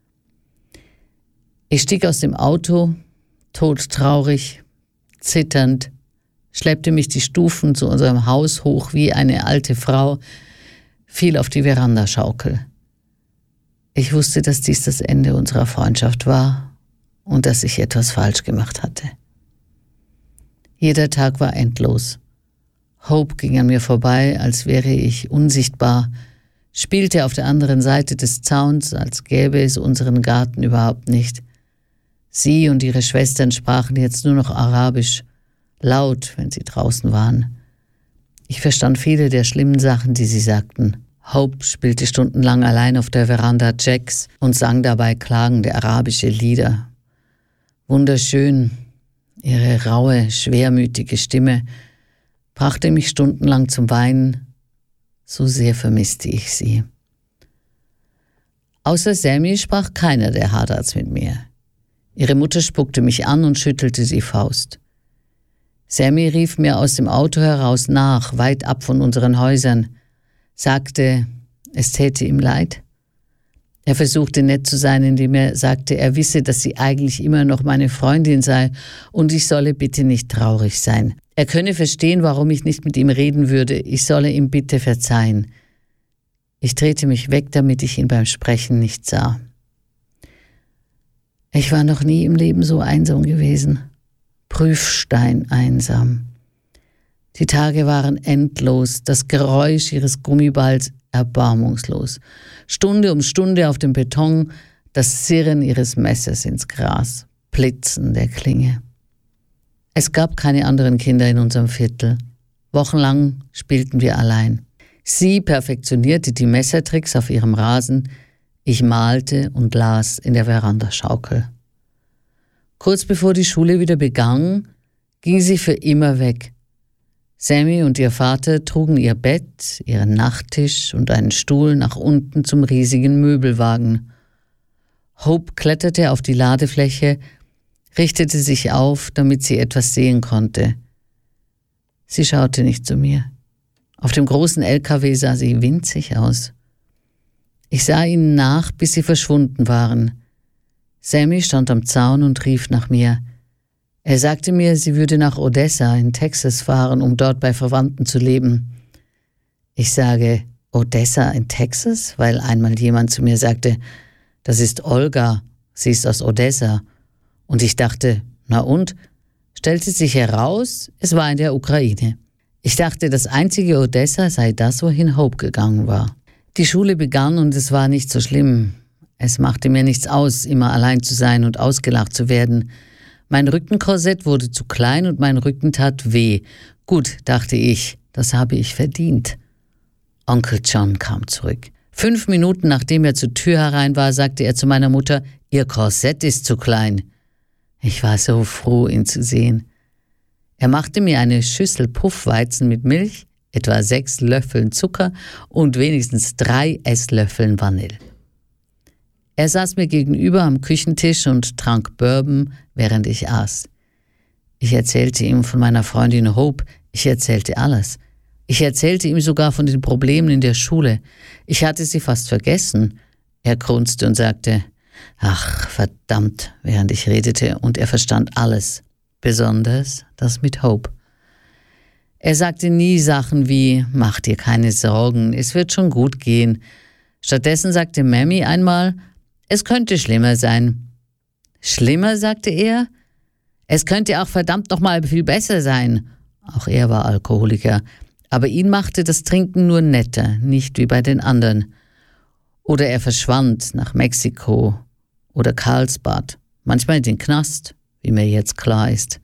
[SPEAKER 1] Ich stieg aus dem Auto, todtraurig, zitternd, schleppte mich die Stufen zu unserem Haus hoch wie eine alte Frau, fiel auf die Verandaschaukel. Ich wusste, dass dies das Ende unserer Freundschaft war und dass ich etwas falsch gemacht hatte. Jeder Tag war endlos. Hope ging an mir vorbei, als wäre ich unsichtbar, spielte auf der anderen Seite des Zauns, als gäbe es unseren Garten überhaupt nicht. Sie und ihre Schwestern sprachen jetzt nur noch Arabisch, laut, wenn sie draußen waren. Ich verstand viele der schlimmen Sachen, die sie sagten. Hope spielte stundenlang allein auf der Veranda Jacks und sang dabei klagende arabische Lieder. Wunderschön, ihre raue, schwermütige Stimme brachte mich stundenlang zum Weinen. So sehr vermisste ich sie. Außer Sammy sprach keiner der Hardards mit mir. Ihre Mutter spuckte mich an und schüttelte die Faust. Sammy rief mir aus dem Auto heraus nach, weit ab von unseren Häusern, sagte, es täte ihm leid. Er versuchte nett zu sein, indem er sagte, er wisse, dass sie eigentlich immer noch meine Freundin sei und ich solle bitte nicht traurig sein. Er könne verstehen, warum ich nicht mit ihm reden würde, ich solle ihm bitte verzeihen. Ich drehte mich weg, damit ich ihn beim Sprechen nicht sah. Ich war noch nie im Leben so einsam gewesen. Prüfstein einsam. Die Tage waren endlos, das Geräusch ihres Gummiballs erbarmungslos. Stunde um Stunde auf dem Beton, das Sirren ihres Messers ins Gras, Blitzen der Klinge. Es gab keine anderen Kinder in unserem Viertel. Wochenlang spielten wir allein. Sie perfektionierte die Messertricks auf ihrem Rasen, ich malte und las in der Verandaschaukel. Kurz bevor die Schule wieder begann, ging sie für immer weg. Sammy und ihr Vater trugen ihr Bett, ihren Nachttisch und einen Stuhl nach unten zum riesigen Möbelwagen. Hope kletterte auf die Ladefläche, richtete sich auf, damit sie etwas sehen konnte. Sie schaute nicht zu mir. Auf dem großen L K W sah sie winzig aus. Ich sah ihnen nach, bis sie verschwunden waren. Sammy stand am Zaun und rief nach mir. Er sagte mir, sie würde nach Odessa in Texas fahren, um dort bei Verwandten zu leben. Ich sage, Odessa in Texas? Weil einmal jemand zu mir sagte, das ist Olga, sie ist aus Odessa. Und ich dachte, na und? Stellte sich heraus, es war in der Ukraine. Ich dachte, das einzige Odessa sei das, wohin Hope gegangen war. Die Schule begann und es war nicht so schlimm. Es machte mir nichts aus, immer allein zu sein und ausgelacht zu werden. Mein Rückenkorsett wurde zu klein und mein Rücken tat weh. Gut, dachte ich, das habe ich verdient. Onkel John kam zurück. Fünf Minuten nachdem er zur Tür herein war, sagte er zu meiner Mutter, ihr Korsett ist zu klein. Ich war so froh, ihn zu sehen. Er machte mir eine Schüssel Puffweizen mit Milch, etwa sechs Löffeln Zucker und wenigstens drei Esslöffeln Vanille. Er saß mir gegenüber am Küchentisch und trank Bourbon, während ich aß. Ich erzählte ihm von meiner Freundin Hope, ich erzählte alles. Ich erzählte ihm sogar von den Problemen in der Schule. Ich hatte sie fast vergessen. Er grunzte und sagte, ach, verdammt, während ich redete, und er verstand alles, besonders das mit Hope. Er sagte nie Sachen wie, mach dir keine Sorgen, es wird schon gut gehen. Stattdessen sagte Mammy einmal, es könnte schlimmer sein. Schlimmer, sagte er? Es könnte auch verdammt noch mal viel besser sein. Auch er war Alkoholiker, aber ihn machte das Trinken nur netter, nicht wie bei den anderen. Oder er verschwand nach Mexiko oder Karlsbad, manchmal in den Knast, wie mir jetzt klar ist.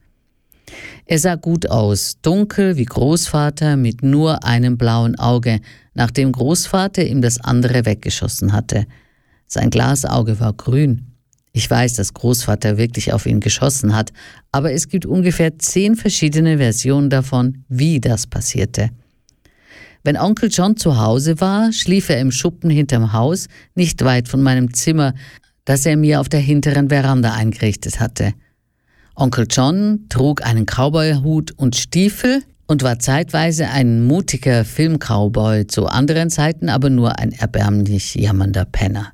[SPEAKER 1] Er sah gut aus, dunkel wie Großvater mit nur einem blauen Auge, nachdem Großvater ihm das andere weggeschossen hatte. Sein Glasauge war grün. Ich weiß, dass Großvater wirklich auf ihn geschossen hat, aber es gibt ungefähr zehn verschiedene Versionen davon, wie das passierte. Wenn Onkel John zu Hause war, schlief er im Schuppen hinterm Haus, nicht weit von meinem Zimmer, das er mir auf der hinteren Veranda eingerichtet hatte. Onkel John trug einen Cowboyhut und Stiefel und war zeitweise ein mutiger Film-Cowboy, zu anderen Zeiten aber nur ein erbärmlich jammernder Penner.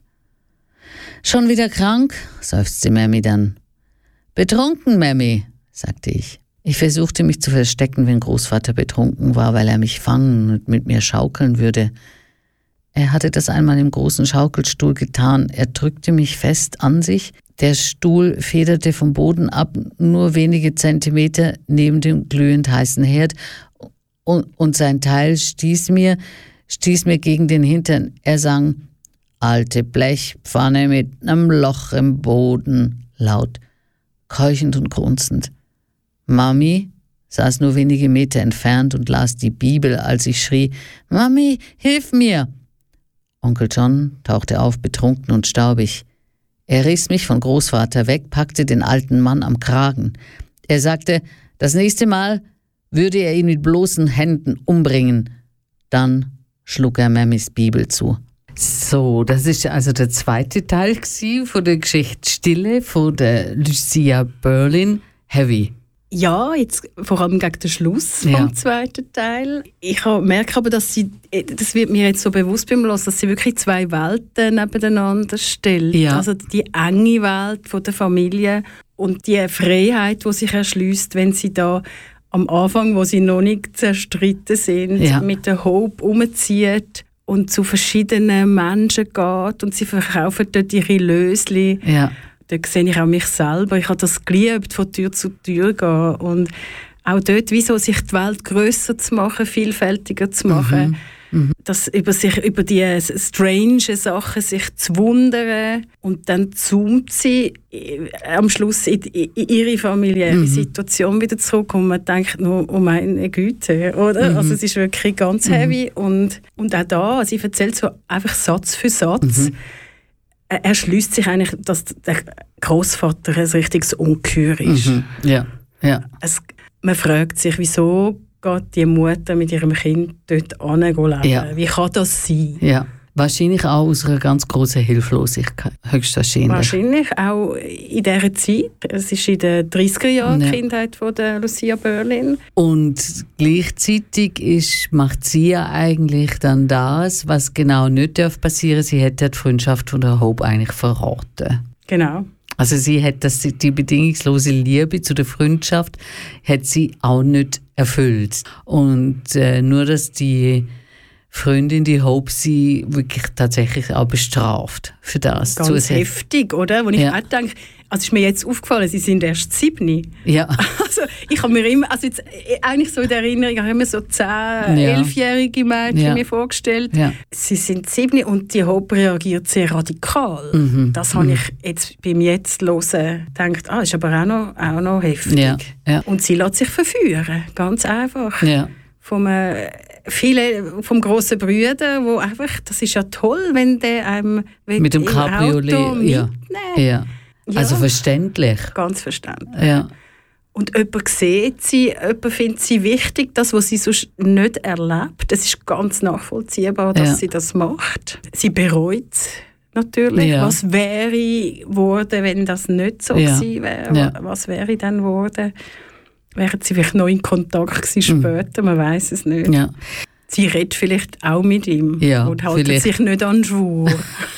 [SPEAKER 1] »Schon wieder krank?« seufzte Mammy dann. »Betrunken, Mammy«, sagte ich. Ich versuchte mich zu verstecken, wenn Großvater betrunken war, weil er mich fangen und mit mir schaukeln würde. Er hatte das einmal im großen Schaukelstuhl getan. Er drückte mich fest an sich. Der Stuhl federte vom Boden ab, nur wenige Zentimeter neben dem glühend heißen Herd, und, und sein Teil stieß mir, stieß mir gegen den Hintern. Er sang, »Alte Blechpfanne mit einem Loch im Boden«, laut, keuchend und grunzend. Mami saß nur wenige Meter entfernt und las die Bibel, als ich schrie, »Mami, hilf mir!« Onkel John tauchte auf, betrunken und staubig. Er riss mich von Großvater weg, packte den alten Mann am Kragen. Er sagte, das nächste Mal würde er ihn mit bloßen Händen umbringen. Dann schlug er Mammys Bibel zu. So, das ist also der zweite Teil von der Geschichte Stille von der Lucia Berlin. Heavy.
[SPEAKER 2] Ja, jetzt vor allem gegen den Schluss ja. vom zweiten Teil. Ich merke aber, dass sie, das wird mir jetzt so bewusst beim Hören, dass sie wirklich zwei Welten nebeneinander stellt.
[SPEAKER 1] Ja.
[SPEAKER 2] Also die enge Welt von der Familie und die Freiheit, die sich erschließt, wenn sie da am Anfang, wo sie noch nicht zerstritten sind, ja. mit der Hope umzieht und zu verschiedenen Menschen geht und sie verkaufen dort ihre Lösli.
[SPEAKER 1] Ja.
[SPEAKER 2] Da sehe ich auch mich selber. Ich habe das geliebt, von Tür zu Tür gehen und auch dort, wieso sich die Welt grösser zu machen, vielfältiger zu machen. Mhm. Mhm. Das über sich über die strange Sachen sich zu wundern und dann zoomt sie am Schluss in, in ihre familiäre mhm. Situation wieder zurück und man denkt nur, oh meine Güte, oder? Mhm. Also es ist wirklich ganz heavy mhm. und, und auch da, sie erzählt so einfach Satz für Satz. Mhm. Er, er schließt sich eigentlich, dass der Großvater ein richtiges Ungeheuer ist.
[SPEAKER 1] Mhm. Ja. Ja.
[SPEAKER 2] Es, man fragt sich, wieso geht die Mutter mit ihrem Kind dort hinleben?
[SPEAKER 1] Ja.
[SPEAKER 2] Wie kann das sein?
[SPEAKER 1] Ja. Wahrscheinlich auch aus einer ganz grossen Hilflosigkeit, höchstwahrscheinlich.
[SPEAKER 2] Wahrscheinlich auch in dieser Zeit. Es ist in den dreißiger Jahren die ja. Kindheit von der Lucia Berlin.
[SPEAKER 1] Und gleichzeitig ist, macht sie ja eigentlich dann das, was genau nicht passieren darf. Sie hat die Freundschaft von der Hope eigentlich verraten.
[SPEAKER 2] Genau.
[SPEAKER 1] Also sie hat das, die bedingungslose Liebe zu der Freundschaft hat sie auch nicht erfüllt. Und äh, nur, dass die Freundin, die Hope, sie wirklich tatsächlich auch bestraft für das.
[SPEAKER 2] Ganz zusätzlich. Heftig, oder? Wo ich ja. auch denke, also ist mir jetzt aufgefallen, sie sind erst sieben.
[SPEAKER 1] Ja.
[SPEAKER 2] Also ich habe mir immer, also jetzt, eigentlich so in der Erinnerung, ich habe immer so zehn, ja. elfjährige Mädchen ja. mir vorgestellt. Ja. Sie sind sieben und die Hope reagiert sehr radikal. Mhm. Das habe mhm. ich jetzt beim Jetzt hören gedacht, ah, ist aber auch noch, auch noch heftig.
[SPEAKER 1] Ja. Ja.
[SPEAKER 2] Und sie lässt sich verführen, ganz einfach.
[SPEAKER 1] Ja.
[SPEAKER 2] Vom, äh, viele vom grossen Brüder, wo einfach, das ist ja toll, wenn der einem
[SPEAKER 1] mit dem Cabriolet ja. ja.
[SPEAKER 2] Ja,
[SPEAKER 1] also verständlich.
[SPEAKER 2] Ganz verständlich.
[SPEAKER 1] Ja.
[SPEAKER 2] Und jemand sieht sie, jemand findet sie wichtig, das, was sie sonst nicht erlebt. Es ist ganz nachvollziehbar, dass ja. sie das macht. Sie bereut natürlich. Ja. Was wäre geworden, wenn das nicht so ja. gewesen wäre? Ja. Was wäre dann geworden? Wären sie vielleicht noch in Kontakt gewesen später? Mhm. Man weiß es nicht. Ja. Sie redet vielleicht auch mit ihm
[SPEAKER 1] ja,
[SPEAKER 2] und hält sich nicht an den Schwur.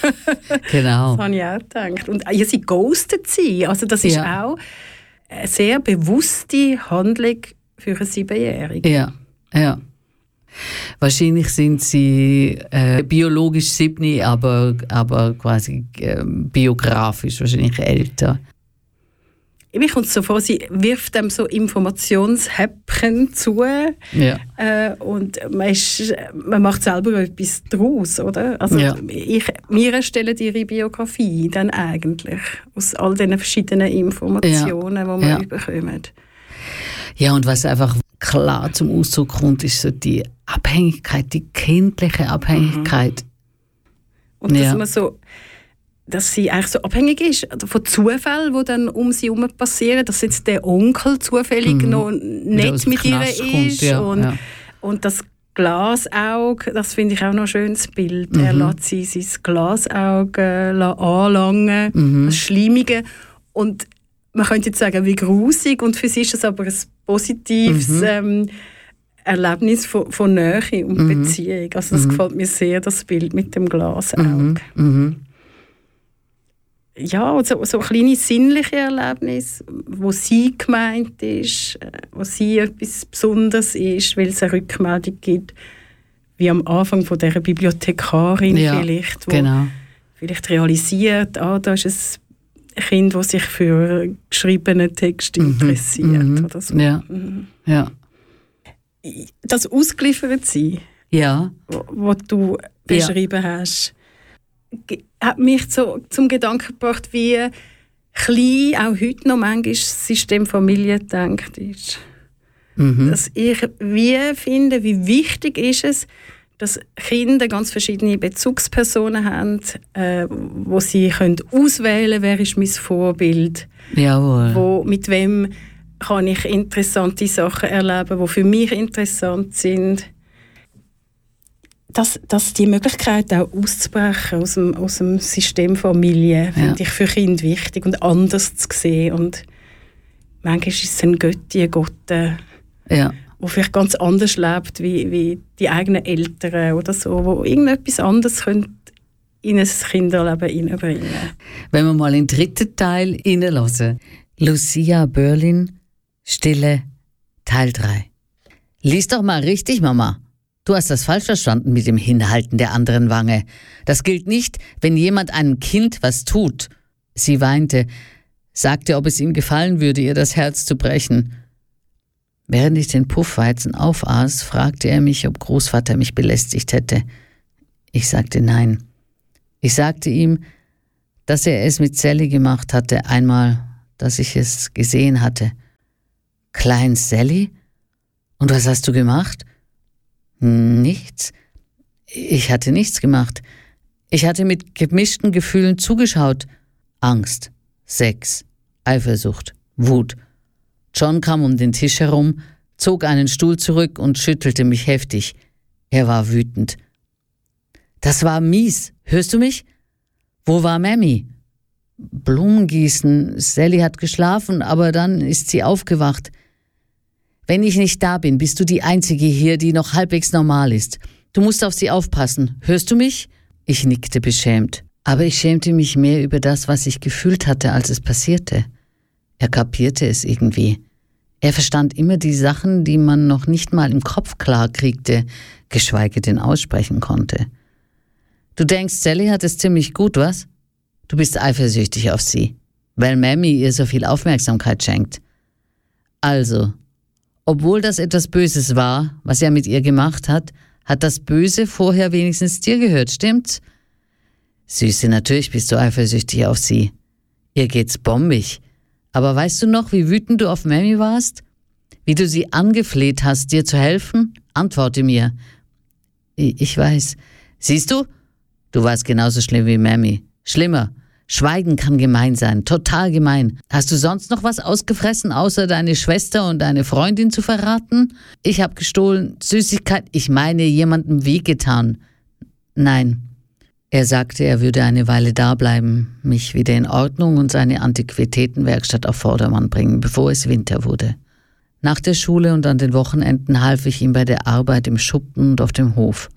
[SPEAKER 1] Genau.
[SPEAKER 2] Das habe ich auch gedacht. Und ja, sie ghostet sie. Also das ist ja. auch eine sehr bewusste Handlung für eine Siebenjährige.
[SPEAKER 1] Ja, ja. Wahrscheinlich sind sie äh, biologisch sieben, aber, aber quasi äh, biografisch wahrscheinlich älter.
[SPEAKER 2] Mir kommt es so vor, sie wirft dem so Informationshäppchen zu
[SPEAKER 1] ja.
[SPEAKER 2] äh, und man, ist, man macht selber etwas daraus, oder? Also
[SPEAKER 1] ja.
[SPEAKER 2] ich, wir erstellen ihre Biografie dann eigentlich aus all diesen verschiedenen Informationen, ja. die wir
[SPEAKER 1] ja.
[SPEAKER 2] bekommen.
[SPEAKER 1] Ja, und was einfach klar zum Ausdruck kommt, ist so die Abhängigkeit, die kindliche Abhängigkeit.
[SPEAKER 2] Mhm. Und dass
[SPEAKER 1] ja.
[SPEAKER 2] man so... dass sie eigentlich so abhängig ist von Zufällen, die dann um sie herum passieren, dass jetzt der Onkel zufällig
[SPEAKER 1] mhm.
[SPEAKER 2] noch nicht mit ihr ist.
[SPEAKER 1] Kommt, ja,
[SPEAKER 2] und,
[SPEAKER 1] ja.
[SPEAKER 2] und das Glasauge, das finde ich auch noch ein schönes Bild.
[SPEAKER 1] Mhm.
[SPEAKER 2] Er lässt sie sein Glasauge anlangen,
[SPEAKER 1] mhm.
[SPEAKER 2] das Schleimige. Und man könnte jetzt sagen, wie grusig, und für sie ist das aber ein positives mhm. ähm, Erlebnis von, von Nähe und mhm. Beziehung. Also das mhm. gefällt mir sehr, das Bild mit dem Glasauge.
[SPEAKER 1] Mhm. Mhm.
[SPEAKER 2] Ja, so, so kleine sinnliche Erlebnisse, wo sie gemeint ist, wo sie etwas Besonderes ist, weil es eine Rückmeldung gibt, wie am Anfang von dieser Bibliothekarin
[SPEAKER 1] ja,
[SPEAKER 2] vielleicht, wo
[SPEAKER 1] genau.
[SPEAKER 2] vielleicht realisiert, ah, da ist ein Kind, das sich für geschriebene Texte
[SPEAKER 1] mhm,
[SPEAKER 2] interessiert.
[SPEAKER 1] Mhm,
[SPEAKER 2] oder so.
[SPEAKER 1] Ja,
[SPEAKER 2] mhm.
[SPEAKER 1] ja.
[SPEAKER 2] Das Ausgeliefertsein,
[SPEAKER 1] ja.
[SPEAKER 2] was du beschrieben ja. hast, hat mich so zum Gedanken gebracht, wie klein auch heute noch manchmal das System Familie gedacht ist.
[SPEAKER 1] Mhm.
[SPEAKER 2] Dass ich wie finde, wie wichtig ist es, dass Kinder ganz verschiedene Bezugspersonen haben, äh, wo sie können auswählen können, wer ist mein Vorbild.
[SPEAKER 1] Jawohl.
[SPEAKER 2] Wo, mit wem kann ich interessante Sachen erleben, die für mich interessant sind. Dass, dass die Möglichkeit auch auszubrechen aus dem, aus dem System Familie, finde ja. ich für Kinder wichtig und anders zu sehen. Und manchmal ist es ein Götti, ein Gott, der
[SPEAKER 1] ja.
[SPEAKER 2] vielleicht ganz anders lebt wie, wie die eigenen Eltern oder so, wo irgendetwas anderes in ein Kinderleben hineinbringen können.
[SPEAKER 1] Wenn wir mal in den dritten Teil hineinhören. Lucia Berlin, Stille, Teil drei. Lies doch mal richtig, Mama. Du hast das falsch verstanden mit dem Hinhalten der anderen Wange. Das gilt nicht, wenn jemand einem Kind was tut. Sie weinte, sagte, ob es ihm gefallen würde, ihr das Herz zu brechen. Während ich den Puffweizen aufaß, fragte er mich, ob Großvater mich belästigt hätte. Ich sagte nein. Ich sagte ihm, dass er es mit Sally gemacht hatte, einmal, dass ich es gesehen hatte. Klein Sally? Und was hast du gemacht? Nichts. Ich hatte nichts gemacht. Ich hatte mit gemischten Gefühlen zugeschaut. Angst, Sex, Eifersucht, Wut. John kam um den Tisch herum, zog einen Stuhl zurück und schüttelte mich heftig. Er war wütend. Das war mies. Hörst du mich? Wo war Mammy? Blumengießen. Sally hat geschlafen, aber dann ist sie aufgewacht. Wenn ich nicht da bin, bist du die Einzige hier, die noch halbwegs normal ist. Du musst auf sie aufpassen. Hörst du mich? Ich nickte beschämt. Aber ich schämte mich mehr über das, was ich gefühlt hatte, als es passierte. Er kapierte es irgendwie. Er verstand immer die Sachen, die man noch nicht mal im Kopf klar kriegte, geschweige denn aussprechen konnte. Du denkst, Sally hat es ziemlich gut, was? Du bist eifersüchtig auf sie, weil Mammy ihr so viel Aufmerksamkeit schenkt. Also, obwohl das etwas Böses war, was er mit ihr gemacht hat, hat das Böse vorher wenigstens dir gehört, stimmt's? Süße, natürlich bist du eifersüchtig auf sie. Ihr geht's bombig. Aber weißt du noch, wie wütend du auf Mammy warst? Wie du sie angefleht hast, dir zu helfen? Antworte mir. Ich weiß. Siehst du? Du warst genauso schlimm wie Mammy. Schlimmer. Schweigen kann gemein sein. Total gemein. Hast du sonst noch was ausgefressen, außer deine Schwester und deine Freundin zu verraten? Ich hab gestohlen. Süßigkeit. Ich meine, jemandem wehgetan. Nein. Er sagte, er würde eine Weile da bleiben, mich wieder in Ordnung und seine Antiquitätenwerkstatt auf Vordermann bringen, bevor es Winter wurde. Nach der Schule und an den Wochenenden half ich ihm bei der Arbeit im Schuppen und auf dem Hof.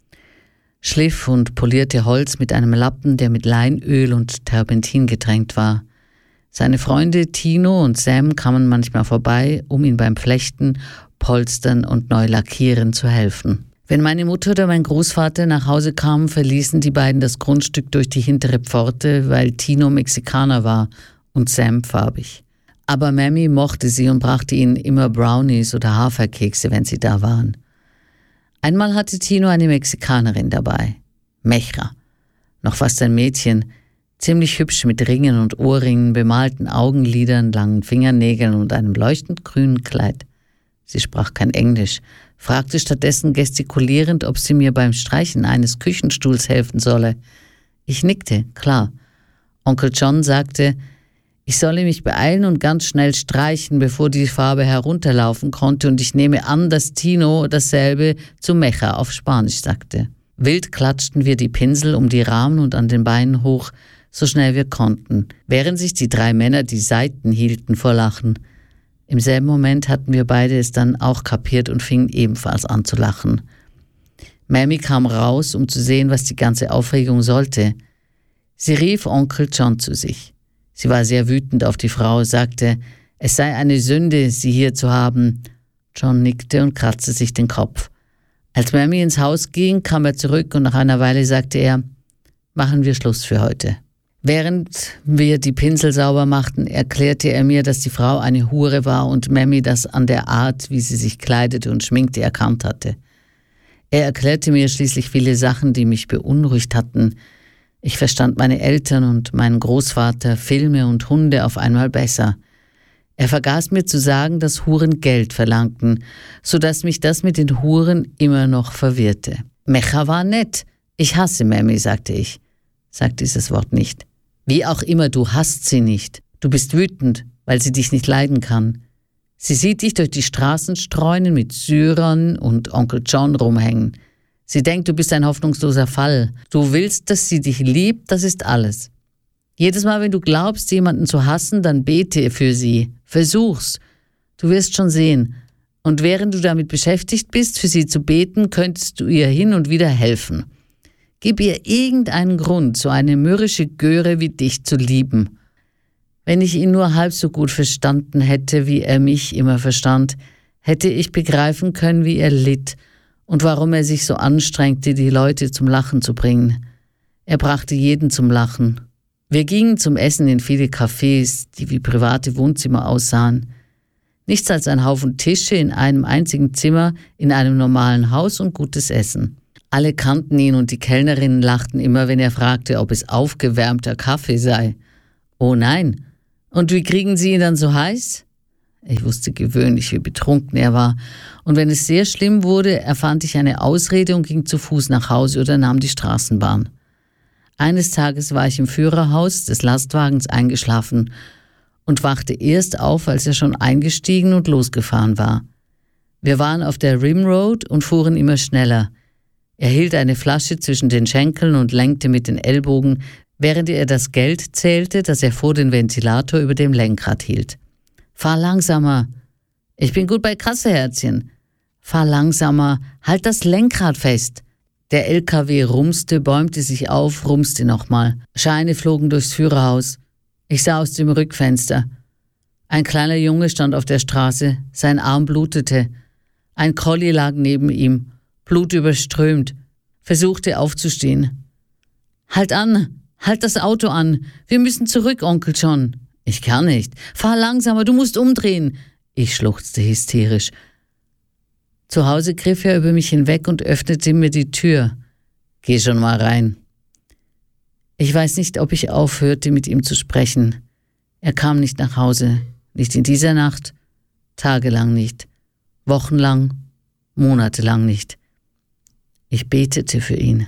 [SPEAKER 1] Schliff und polierte Holz mit einem Lappen, der mit Leinöl und Terpentin getränkt war. Seine Freunde Tino und Sam kamen manchmal vorbei, um ihm beim Flechten, Polstern und Neulackieren zu helfen. Wenn meine Mutter oder mein Großvater nach Hause kamen, verließen die beiden das Grundstück durch die hintere Pforte, weil Tino Mexikaner war und Sam farbig. Aber Mammy mochte sie und brachte ihnen immer Brownies oder Haferkekse, wenn sie da waren. Einmal hatte Tino eine Mexikanerin dabei, Mechra, noch fast ein Mädchen, ziemlich hübsch mit Ringen und Ohrringen, bemalten Augenlidern, langen Fingernägeln und einem leuchtend grünen Kleid. Sie sprach kein Englisch, fragte stattdessen gestikulierend, ob sie mir beim Streichen eines Küchenstuhls helfen solle. Ich nickte, klar. Onkel John sagte, ich solle mich beeilen und ganz schnell streichen, bevor die Farbe herunterlaufen konnte, und ich nehme an, dass Tino dasselbe zu Mecha auf Spanisch sagte. Wild klatschten wir die Pinsel um die Rahmen und an den Beinen hoch, so schnell wir konnten, während sich die drei Männer die Seiten hielten vor Lachen. Im selben Moment hatten wir beide es dann auch kapiert und fingen ebenfalls an zu lachen. Mammy kam raus, um zu sehen, was die ganze Aufregung sollte. Sie rief Onkel John zu sich. Sie war sehr wütend auf die Frau, sagte, es sei eine Sünde, sie hier zu haben. John nickte und kratzte sich den Kopf. Als Mammy ins Haus ging, kam er zurück und nach einer Weile sagte er, machen wir Schluss für heute. Während wir die Pinsel sauber machten, erklärte er mir, dass die Frau eine Hure war und Mammy das an der Art, wie sie sich kleidete und schminkte, erkannt hatte. Er erklärte mir schließlich viele Sachen, die mich beunruhigt hatten. Ich verstand meine Eltern und meinen Großvater, Filme und Hunde auf einmal besser. Er vergaß mir zu sagen, dass Huren Geld verlangten, so dass mich das mit den Huren immer noch verwirrte. Mecha war nett. Ich hasse Mammy, sagte ich. Sag dieses Wort nicht. Wie auch immer, du hasst sie nicht. Du bist wütend, weil sie dich nicht leiden kann. Sie sieht dich durch die Straßen streunen mit Syrern und Onkel John rumhängen. Sie denkt, du bist ein hoffnungsloser Fall. Du willst, dass sie dich liebt, das ist alles. Jedes Mal, wenn du glaubst, jemanden zu hassen, dann bete für sie. Versuch's. Du wirst schon sehen. Und während du damit beschäftigt bist, für sie zu beten, könntest du ihr hin und wieder helfen. Gib ihr irgendeinen Grund, so eine mürrische Göre wie dich zu lieben. Wenn ich ihn nur halb so gut verstanden hätte, wie er mich immer verstand, hätte ich begreifen können, wie er litt und warum er sich so anstrengte, die Leute zum Lachen zu bringen. Er brachte jeden zum Lachen. Wir gingen zum Essen in viele Cafés, die wie private Wohnzimmer aussahen. Nichts als ein Haufen Tische in einem einzigen Zimmer, in einem normalen Haus und gutes Essen. Alle kannten ihn und die Kellnerinnen lachten immer, wenn er fragte, ob es aufgewärmter Kaffee sei. Oh nein. Und wie kriegen Sie ihn dann so heiß? Ich wusste gewöhnlich, wie betrunken er war. Und wenn es sehr schlimm wurde, erfand ich eine Ausrede und ging zu Fuß nach Hause oder nahm die Straßenbahn. Eines Tages war ich im Führerhaus des Lastwagens eingeschlafen und wachte erst auf, als er schon eingestiegen und losgefahren war. Wir waren auf der Rim Road und fuhren immer schneller. Er hielt eine Flasche zwischen den Schenkeln und lenkte mit den Ellbogen, während er das Geld zählte, das er vor dem Ventilator über dem Lenkrad hielt. »Fahr langsamer.« »Ich bin gut bei Kasse, Herzchen.« »Fahr langsamer. Halt das Lenkrad fest.« Der L K W rumste, bäumte sich auf, rumste nochmal. Scheine flogen durchs Führerhaus. Ich sah aus dem Rückfenster. Ein kleiner Junge stand auf der Straße. Sein Arm blutete. Ein Collie lag neben ihm, blutüberströmt, versuchte aufzustehen. »Halt an! Halt das Auto an! Wir müssen zurück, Onkel John!« »Ich kann nicht. Fahr langsamer, du musst umdrehen!« Ich schluchzte hysterisch. Zu Hause griff er über mich hinweg und öffnete mir die Tür. »Geh schon mal rein.« Ich weiß nicht, ob ich aufhörte, mit ihm zu sprechen. Er kam nicht nach Hause. Nicht in dieser Nacht, tagelang nicht, wochenlang, monatelang nicht. Ich betete für ihn.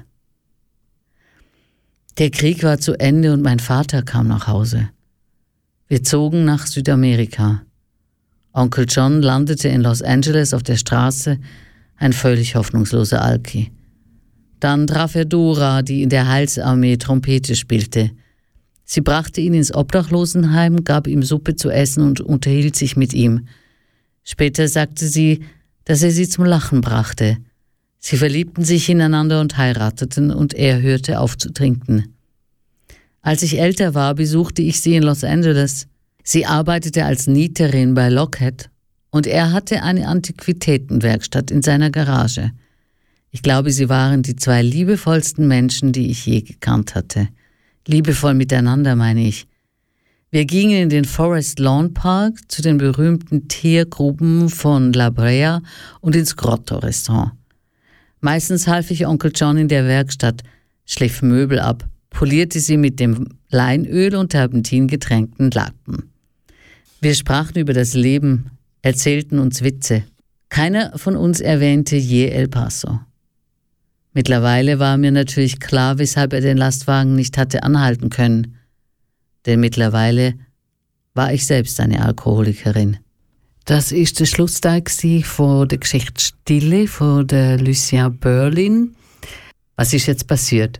[SPEAKER 1] Der Krieg war zu Ende und mein Vater kam nach Hause. Wir zogen nach Südamerika. Onkel John landete in Los Angeles auf der Straße, ein völlig hoffnungsloser Alki. Dann traf er Dora, die in der Heilsarmee Trompete spielte. Sie brachte ihn ins Obdachlosenheim, gab ihm Suppe zu essen und unterhielt sich mit ihm. Später sagte sie, dass er sie zum Lachen brachte. Sie verliebten sich ineinander und heirateten, und er hörte auf zu trinken. Als ich älter war, besuchte ich sie in Los Angeles. Sie arbeitete als Nieterin bei Lockheed und er hatte eine Antiquitätenwerkstatt in seiner Garage. Ich glaube, sie waren die zwei liebevollsten Menschen, die ich je gekannt hatte. Liebevoll miteinander, meine ich. Wir gingen in den Forest Lawn Park zu den berühmten Teergruben von La Brea und ins Grotto-Restaurant. Meistens half ich Onkel John in der Werkstatt, schliff Möbel ab, polierte sie mit dem Leinöl und Terpentin getränkten Latten. Wir sprachen über das Leben, erzählten uns Witze. Keiner von uns erwähnte je El Paso. Mittlerweile war mir natürlich klar, weshalb er den Lastwagen nicht hatte anhalten können. Denn mittlerweile war ich selbst eine Alkoholikerin. Das ist der Schlussteil von der Geschichte Stille von der Lucien Berlin. Was ist jetzt passiert?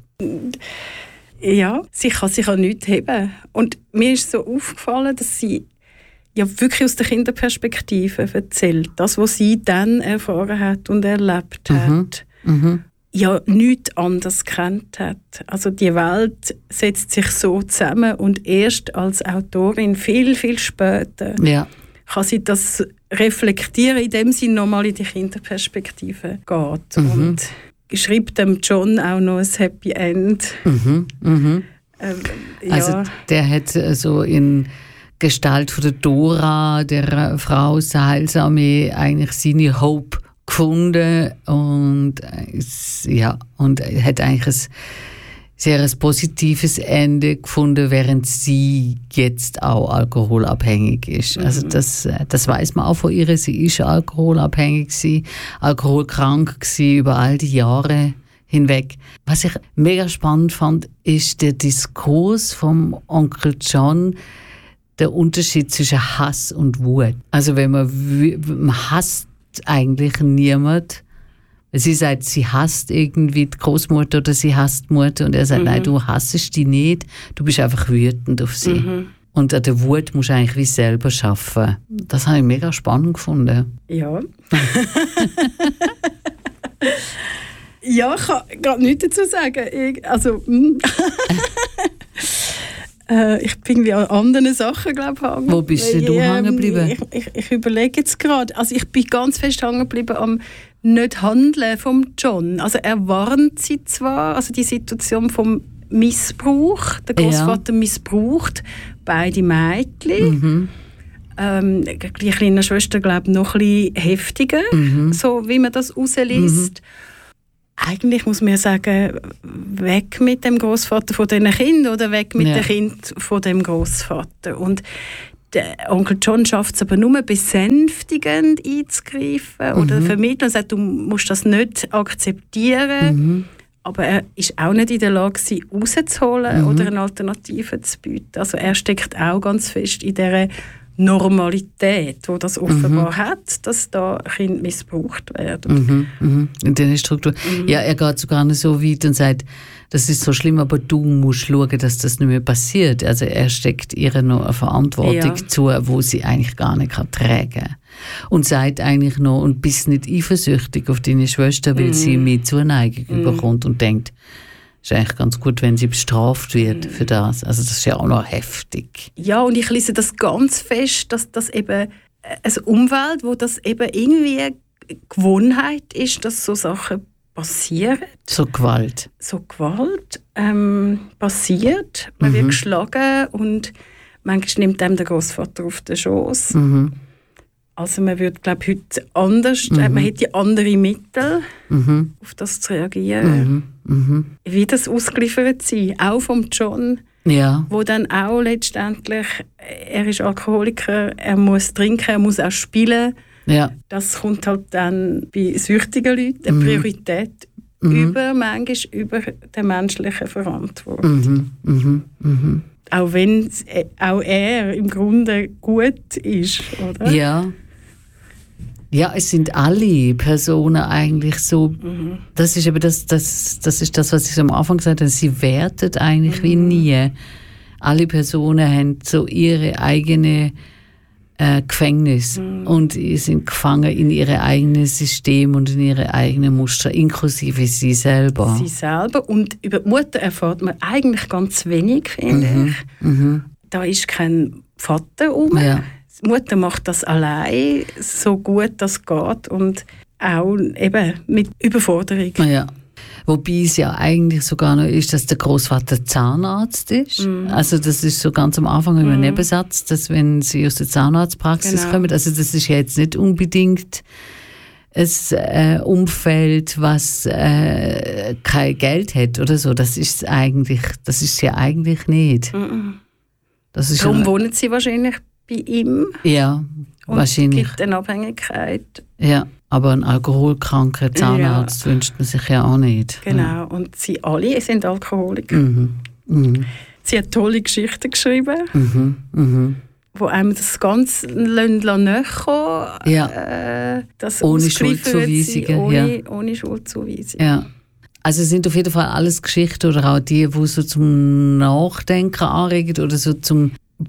[SPEAKER 2] Ja, sie kann sich an nichts heben. Und mir ist so aufgefallen, dass sie ja wirklich aus der Kinderperspektive erzählt. Das, was sie dann erfahren hat und erlebt
[SPEAKER 1] mhm.
[SPEAKER 2] hat.
[SPEAKER 1] Mhm.
[SPEAKER 2] Ja, nichts anderes kennt hat. Also die Welt setzt sich so zusammen und erst als Autorin viel, viel später
[SPEAKER 1] ja.
[SPEAKER 2] kann sie das reflektieren, indem sie nochmal in die Kinderperspektive geht.
[SPEAKER 1] Mhm.
[SPEAKER 2] Und schreibt dem John auch noch ein Happy End.
[SPEAKER 1] Mhm. Mhm.
[SPEAKER 2] Ähm, ja.
[SPEAKER 1] Also der hat so in Gestalt von der Dora, der Frau aus der Heilsarmee, eigentlich seine Hope gefunden und ja, und hat eigentlich ein sehr ein positives Ende gefunden, während sie jetzt auch alkoholabhängig ist. Mhm. Also das, das weiß man auch von ihr. Sie ist alkoholabhängig gewesen, alkoholkrank gewesen über all die Jahre hinweg. Was ich mega spannend fand, ist der Diskurs vom Onkel John, der Unterschied zwischen Hass und Wut. Also wenn man, man hasst eigentlich niemand. Sie sagt, sie hasst irgendwie die Großmutter oder sie hasst die Mutter und er sagt, mhm. nein, du hassest die nicht, du bist einfach wütend auf sie. Mhm. Und an der Wut musst du eigentlich wie selber schaffen. Das habe ich mega spannend gefunden.
[SPEAKER 2] Ja. Ja, ich kann gerade nichts dazu sagen. Ich, also, äh, ich bin wie an anderen Sachen, glaube ich, hängen.
[SPEAKER 1] Wo bist du ähm, hängen geblieben?
[SPEAKER 2] Ich, ich, ich überlege jetzt gerade. Also ich bin ganz fest hängen geblieben am Nicht-Handeln von John. Also er warnt sie zwar, also die Situation vom Missbrauch. Der Großvater ja. missbraucht beide Mädchen. Mhm. Ähm, die kleine Schwester, glaube ich, noch ein bisschen heftiger, mhm. so wie man das rausliest. Mhm. Eigentlich muss man sagen, weg mit dem Großvater von diesen Kindern oder weg mit ja. dem Kind von dem Großvater. Und der Onkel John schafft es aber nur besänftigend einzugreifen mhm. oder vermitteln. Er sagt, du musst das nicht akzeptieren. Mhm. Aber er war auch nicht in der Lage, sie rauszuholen mhm. oder eine Alternative zu bieten. Also er steckt auch ganz fest in dieser Normalität, die das offenbar mhm. hat, dass da Kinder missbraucht werden.
[SPEAKER 1] Mhm. Mhm. In dieser Struktur. Mhm. Ja, er geht sogar nicht so weit und sagt, das ist so schlimm, aber du musst schauen, dass das nicht mehr passiert. Also er steckt ihr noch eine Verantwortung ja. zu, wo sie eigentlich gar nicht tragen kann. Und sagt eigentlich noch, und bist nicht eifersüchtig auf deine Schwester, weil mm. sie mehr Zuneigung mm. bekommt und denkt, es ist eigentlich ganz gut, wenn sie bestraft wird mm. für das. Also das ist ja auch noch heftig.
[SPEAKER 2] Ja, und ich lese das ganz fest, dass das eben eine Umwelt, wo das eben irgendwie Gewohnheit ist, dass so Sachen passieren.
[SPEAKER 1] So Gewalt.
[SPEAKER 2] So Gewalt ähm, passiert. Man mhm. wird geschlagen und manchmal nimmt einem der Großvater auf den Schoß. Mhm. Also man würde, glaube ich, heute anders, mhm. man hätte andere Mittel, mhm. auf das zu reagieren. Mhm. Mhm. Wie das ausgeliefert sein, auch vom John, ja. wo dann auch letztendlich, er ist Alkoholiker, er muss trinken, er muss auch spielen. Ja. Das kommt halt dann bei süchtigen Leuten eine Priorität mhm. über, manchmal über die menschliche Verantwortung. Mhm. Mhm. Mhm. Auch wenn auch er im Grunde gut ist, oder?
[SPEAKER 1] Ja. Ja, es sind alle Personen eigentlich so, mhm. das ist eben das, das, das ist das, was ich am Anfang gesagt habe, sie wertet eigentlich mhm. wie nie. Alle Personen haben so ihre eigene äh, Gefängnis mhm. und sind gefangen in ihre eigenen System und in ihre eigenen Muster, inklusive sie selber.
[SPEAKER 2] Sie selber. Und über die Mutter erfährt man eigentlich ganz wenig, finde mhm. ich. Mhm. Da ist kein Vater um. Ja. Die Mutter macht das allein, so gut das geht und auch eben mit Überforderung.
[SPEAKER 1] Ja. Wobei es ja eigentlich sogar noch ist, dass der Großvater Zahnarzt ist. Mm. Also das ist so ganz am Anfang mm. im Nebensatz, dass wenn sie aus der Zahnarztpraxis genau. kommen, also das ist ja jetzt nicht unbedingt ein äh, Umfeld, was äh, kein Geld hat oder so. Das ist eigentlich, das ist ja eigentlich nicht. Mm.
[SPEAKER 2] Das ist Darum ja, wohnen sie wahrscheinlich bei ihm.
[SPEAKER 1] Ja,
[SPEAKER 2] und
[SPEAKER 1] wahrscheinlich.
[SPEAKER 2] Es gibt eine Abhängigkeit.
[SPEAKER 1] Ja. Aber einen alkoholkranken Zahnarzt ja. wünscht man sich ja auch nicht.
[SPEAKER 2] Genau,
[SPEAKER 1] ja.
[SPEAKER 2] und sie alle sind Alkoholiker.
[SPEAKER 1] Mhm. Mhm.
[SPEAKER 2] Sie hat tolle Geschichten geschrieben,
[SPEAKER 1] mhm. Mhm.
[SPEAKER 2] wo einem das ganz näher kommen,
[SPEAKER 1] ja.
[SPEAKER 2] äh, das
[SPEAKER 1] ohne Schuldzuweisungen.
[SPEAKER 2] Ohne,
[SPEAKER 1] ja.
[SPEAKER 2] ohne Schuldzuweisungen.
[SPEAKER 1] Ja. Also es sind auf jeden Fall alles Geschichten oder auch die, die so zum Nachdenken anregen oder so zum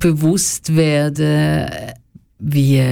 [SPEAKER 1] Bewusstwerden, wie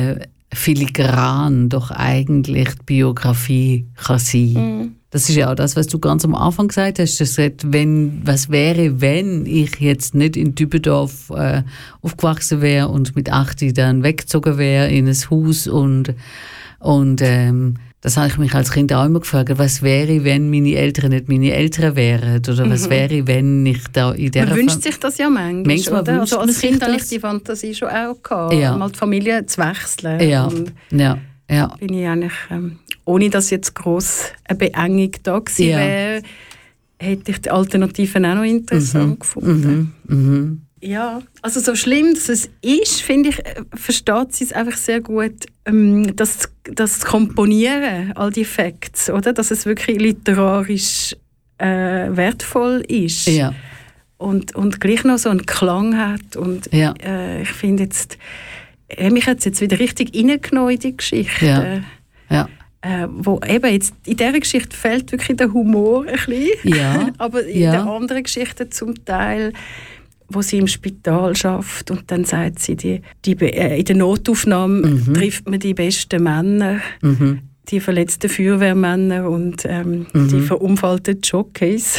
[SPEAKER 1] filigran doch eigentlich die Biografie kann sein. Mm. Das ist ja auch das, was du ganz am Anfang gesagt hast. Du hast gesagt, wenn, was wäre, wenn ich jetzt nicht in Dübendorf äh, aufgewachsen wäre und mit achtzig dann weggezogen wäre in ein Haus und, und ähm, das habe ich mich als Kind auch immer gefragt, was wäre, wenn meine Eltern nicht meine Eltern wären? Oder was mhm. wäre, wenn ich da in dieser...
[SPEAKER 2] Man wünscht sich das ja manchmal,
[SPEAKER 1] manchmal
[SPEAKER 2] oder? Also als Kind hatte ich
[SPEAKER 1] das?
[SPEAKER 2] die Fantasie schon auch gehabt,
[SPEAKER 1] ja.
[SPEAKER 2] mal die Familie zu wechseln.
[SPEAKER 1] Ja,
[SPEAKER 2] und
[SPEAKER 1] ja, ja.
[SPEAKER 2] Bin ich eigentlich, ähm, ohne dass jetzt gross eine Beengung da gewesen
[SPEAKER 1] ja.
[SPEAKER 2] wäre, hätte ich die Alternativen auch noch interessant
[SPEAKER 1] mhm.
[SPEAKER 2] gefunden.
[SPEAKER 1] Mhm. Mhm.
[SPEAKER 2] Ja, also so schlimm, dass es ist, finde ich, versteht sie es einfach sehr gut, ähm, das, das Komponieren, all die Facts, oder? Dass es wirklich literarisch äh, wertvoll ist.
[SPEAKER 1] Ja.
[SPEAKER 2] Und, und gleich noch so einen Klang hat. Und
[SPEAKER 1] ja.
[SPEAKER 2] äh, ich finde jetzt, äh, mich hat es jetzt wieder richtig reingenommen in die Geschichte.
[SPEAKER 1] Ja. Ja.
[SPEAKER 2] Äh, wo eben jetzt, in dieser Geschichte fehlt wirklich der Humor ein bisschen.
[SPEAKER 1] Ja.
[SPEAKER 2] Aber in
[SPEAKER 1] ja.
[SPEAKER 2] den anderen Geschichten zum Teil, wo sie im Spital arbeitet und dann sagt sie, die, die, äh, in der Notaufnahme mhm. trifft man die besten Männer, mhm. die verletzten Feuerwehrmänner und ähm, mhm. die verunfallten Jockeys.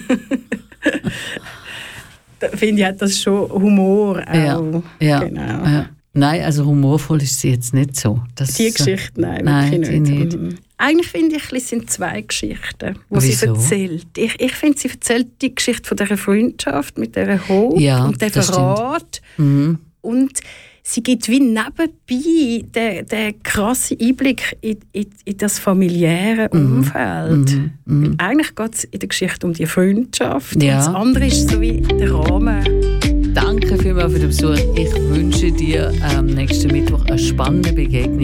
[SPEAKER 2] Da finde ich, hat das schon Humor auch.
[SPEAKER 1] Ja. Ja.
[SPEAKER 2] Genau.
[SPEAKER 1] Ja. Nein, also humorvoll ist sie jetzt nicht so. Das
[SPEAKER 2] die Geschichte, nein,
[SPEAKER 1] nein
[SPEAKER 2] wirklich nicht.
[SPEAKER 1] nicht.
[SPEAKER 2] Eigentlich finde ich, es sind zwei Geschichten, die
[SPEAKER 1] Wieso?
[SPEAKER 2] sie erzählt. Ich, ich finde, sie erzählt die Geschichte von dieser Freundschaft mit dieser Hope
[SPEAKER 1] ja,
[SPEAKER 2] und dem Verrat.
[SPEAKER 1] Mhm.
[SPEAKER 2] Und sie gibt wie nebenbei den, den krassen Einblick in, in, in das familiäre Umfeld.
[SPEAKER 1] Mhm. Mhm.
[SPEAKER 2] Eigentlich geht es in der Geschichte um die Freundschaft.
[SPEAKER 1] Ja.
[SPEAKER 2] Und das andere ist so wie der Rahmen.
[SPEAKER 1] Danke vielmals für den Besuch. Ich wünsche dir am nächsten Mittwoch eine spannende Begegnung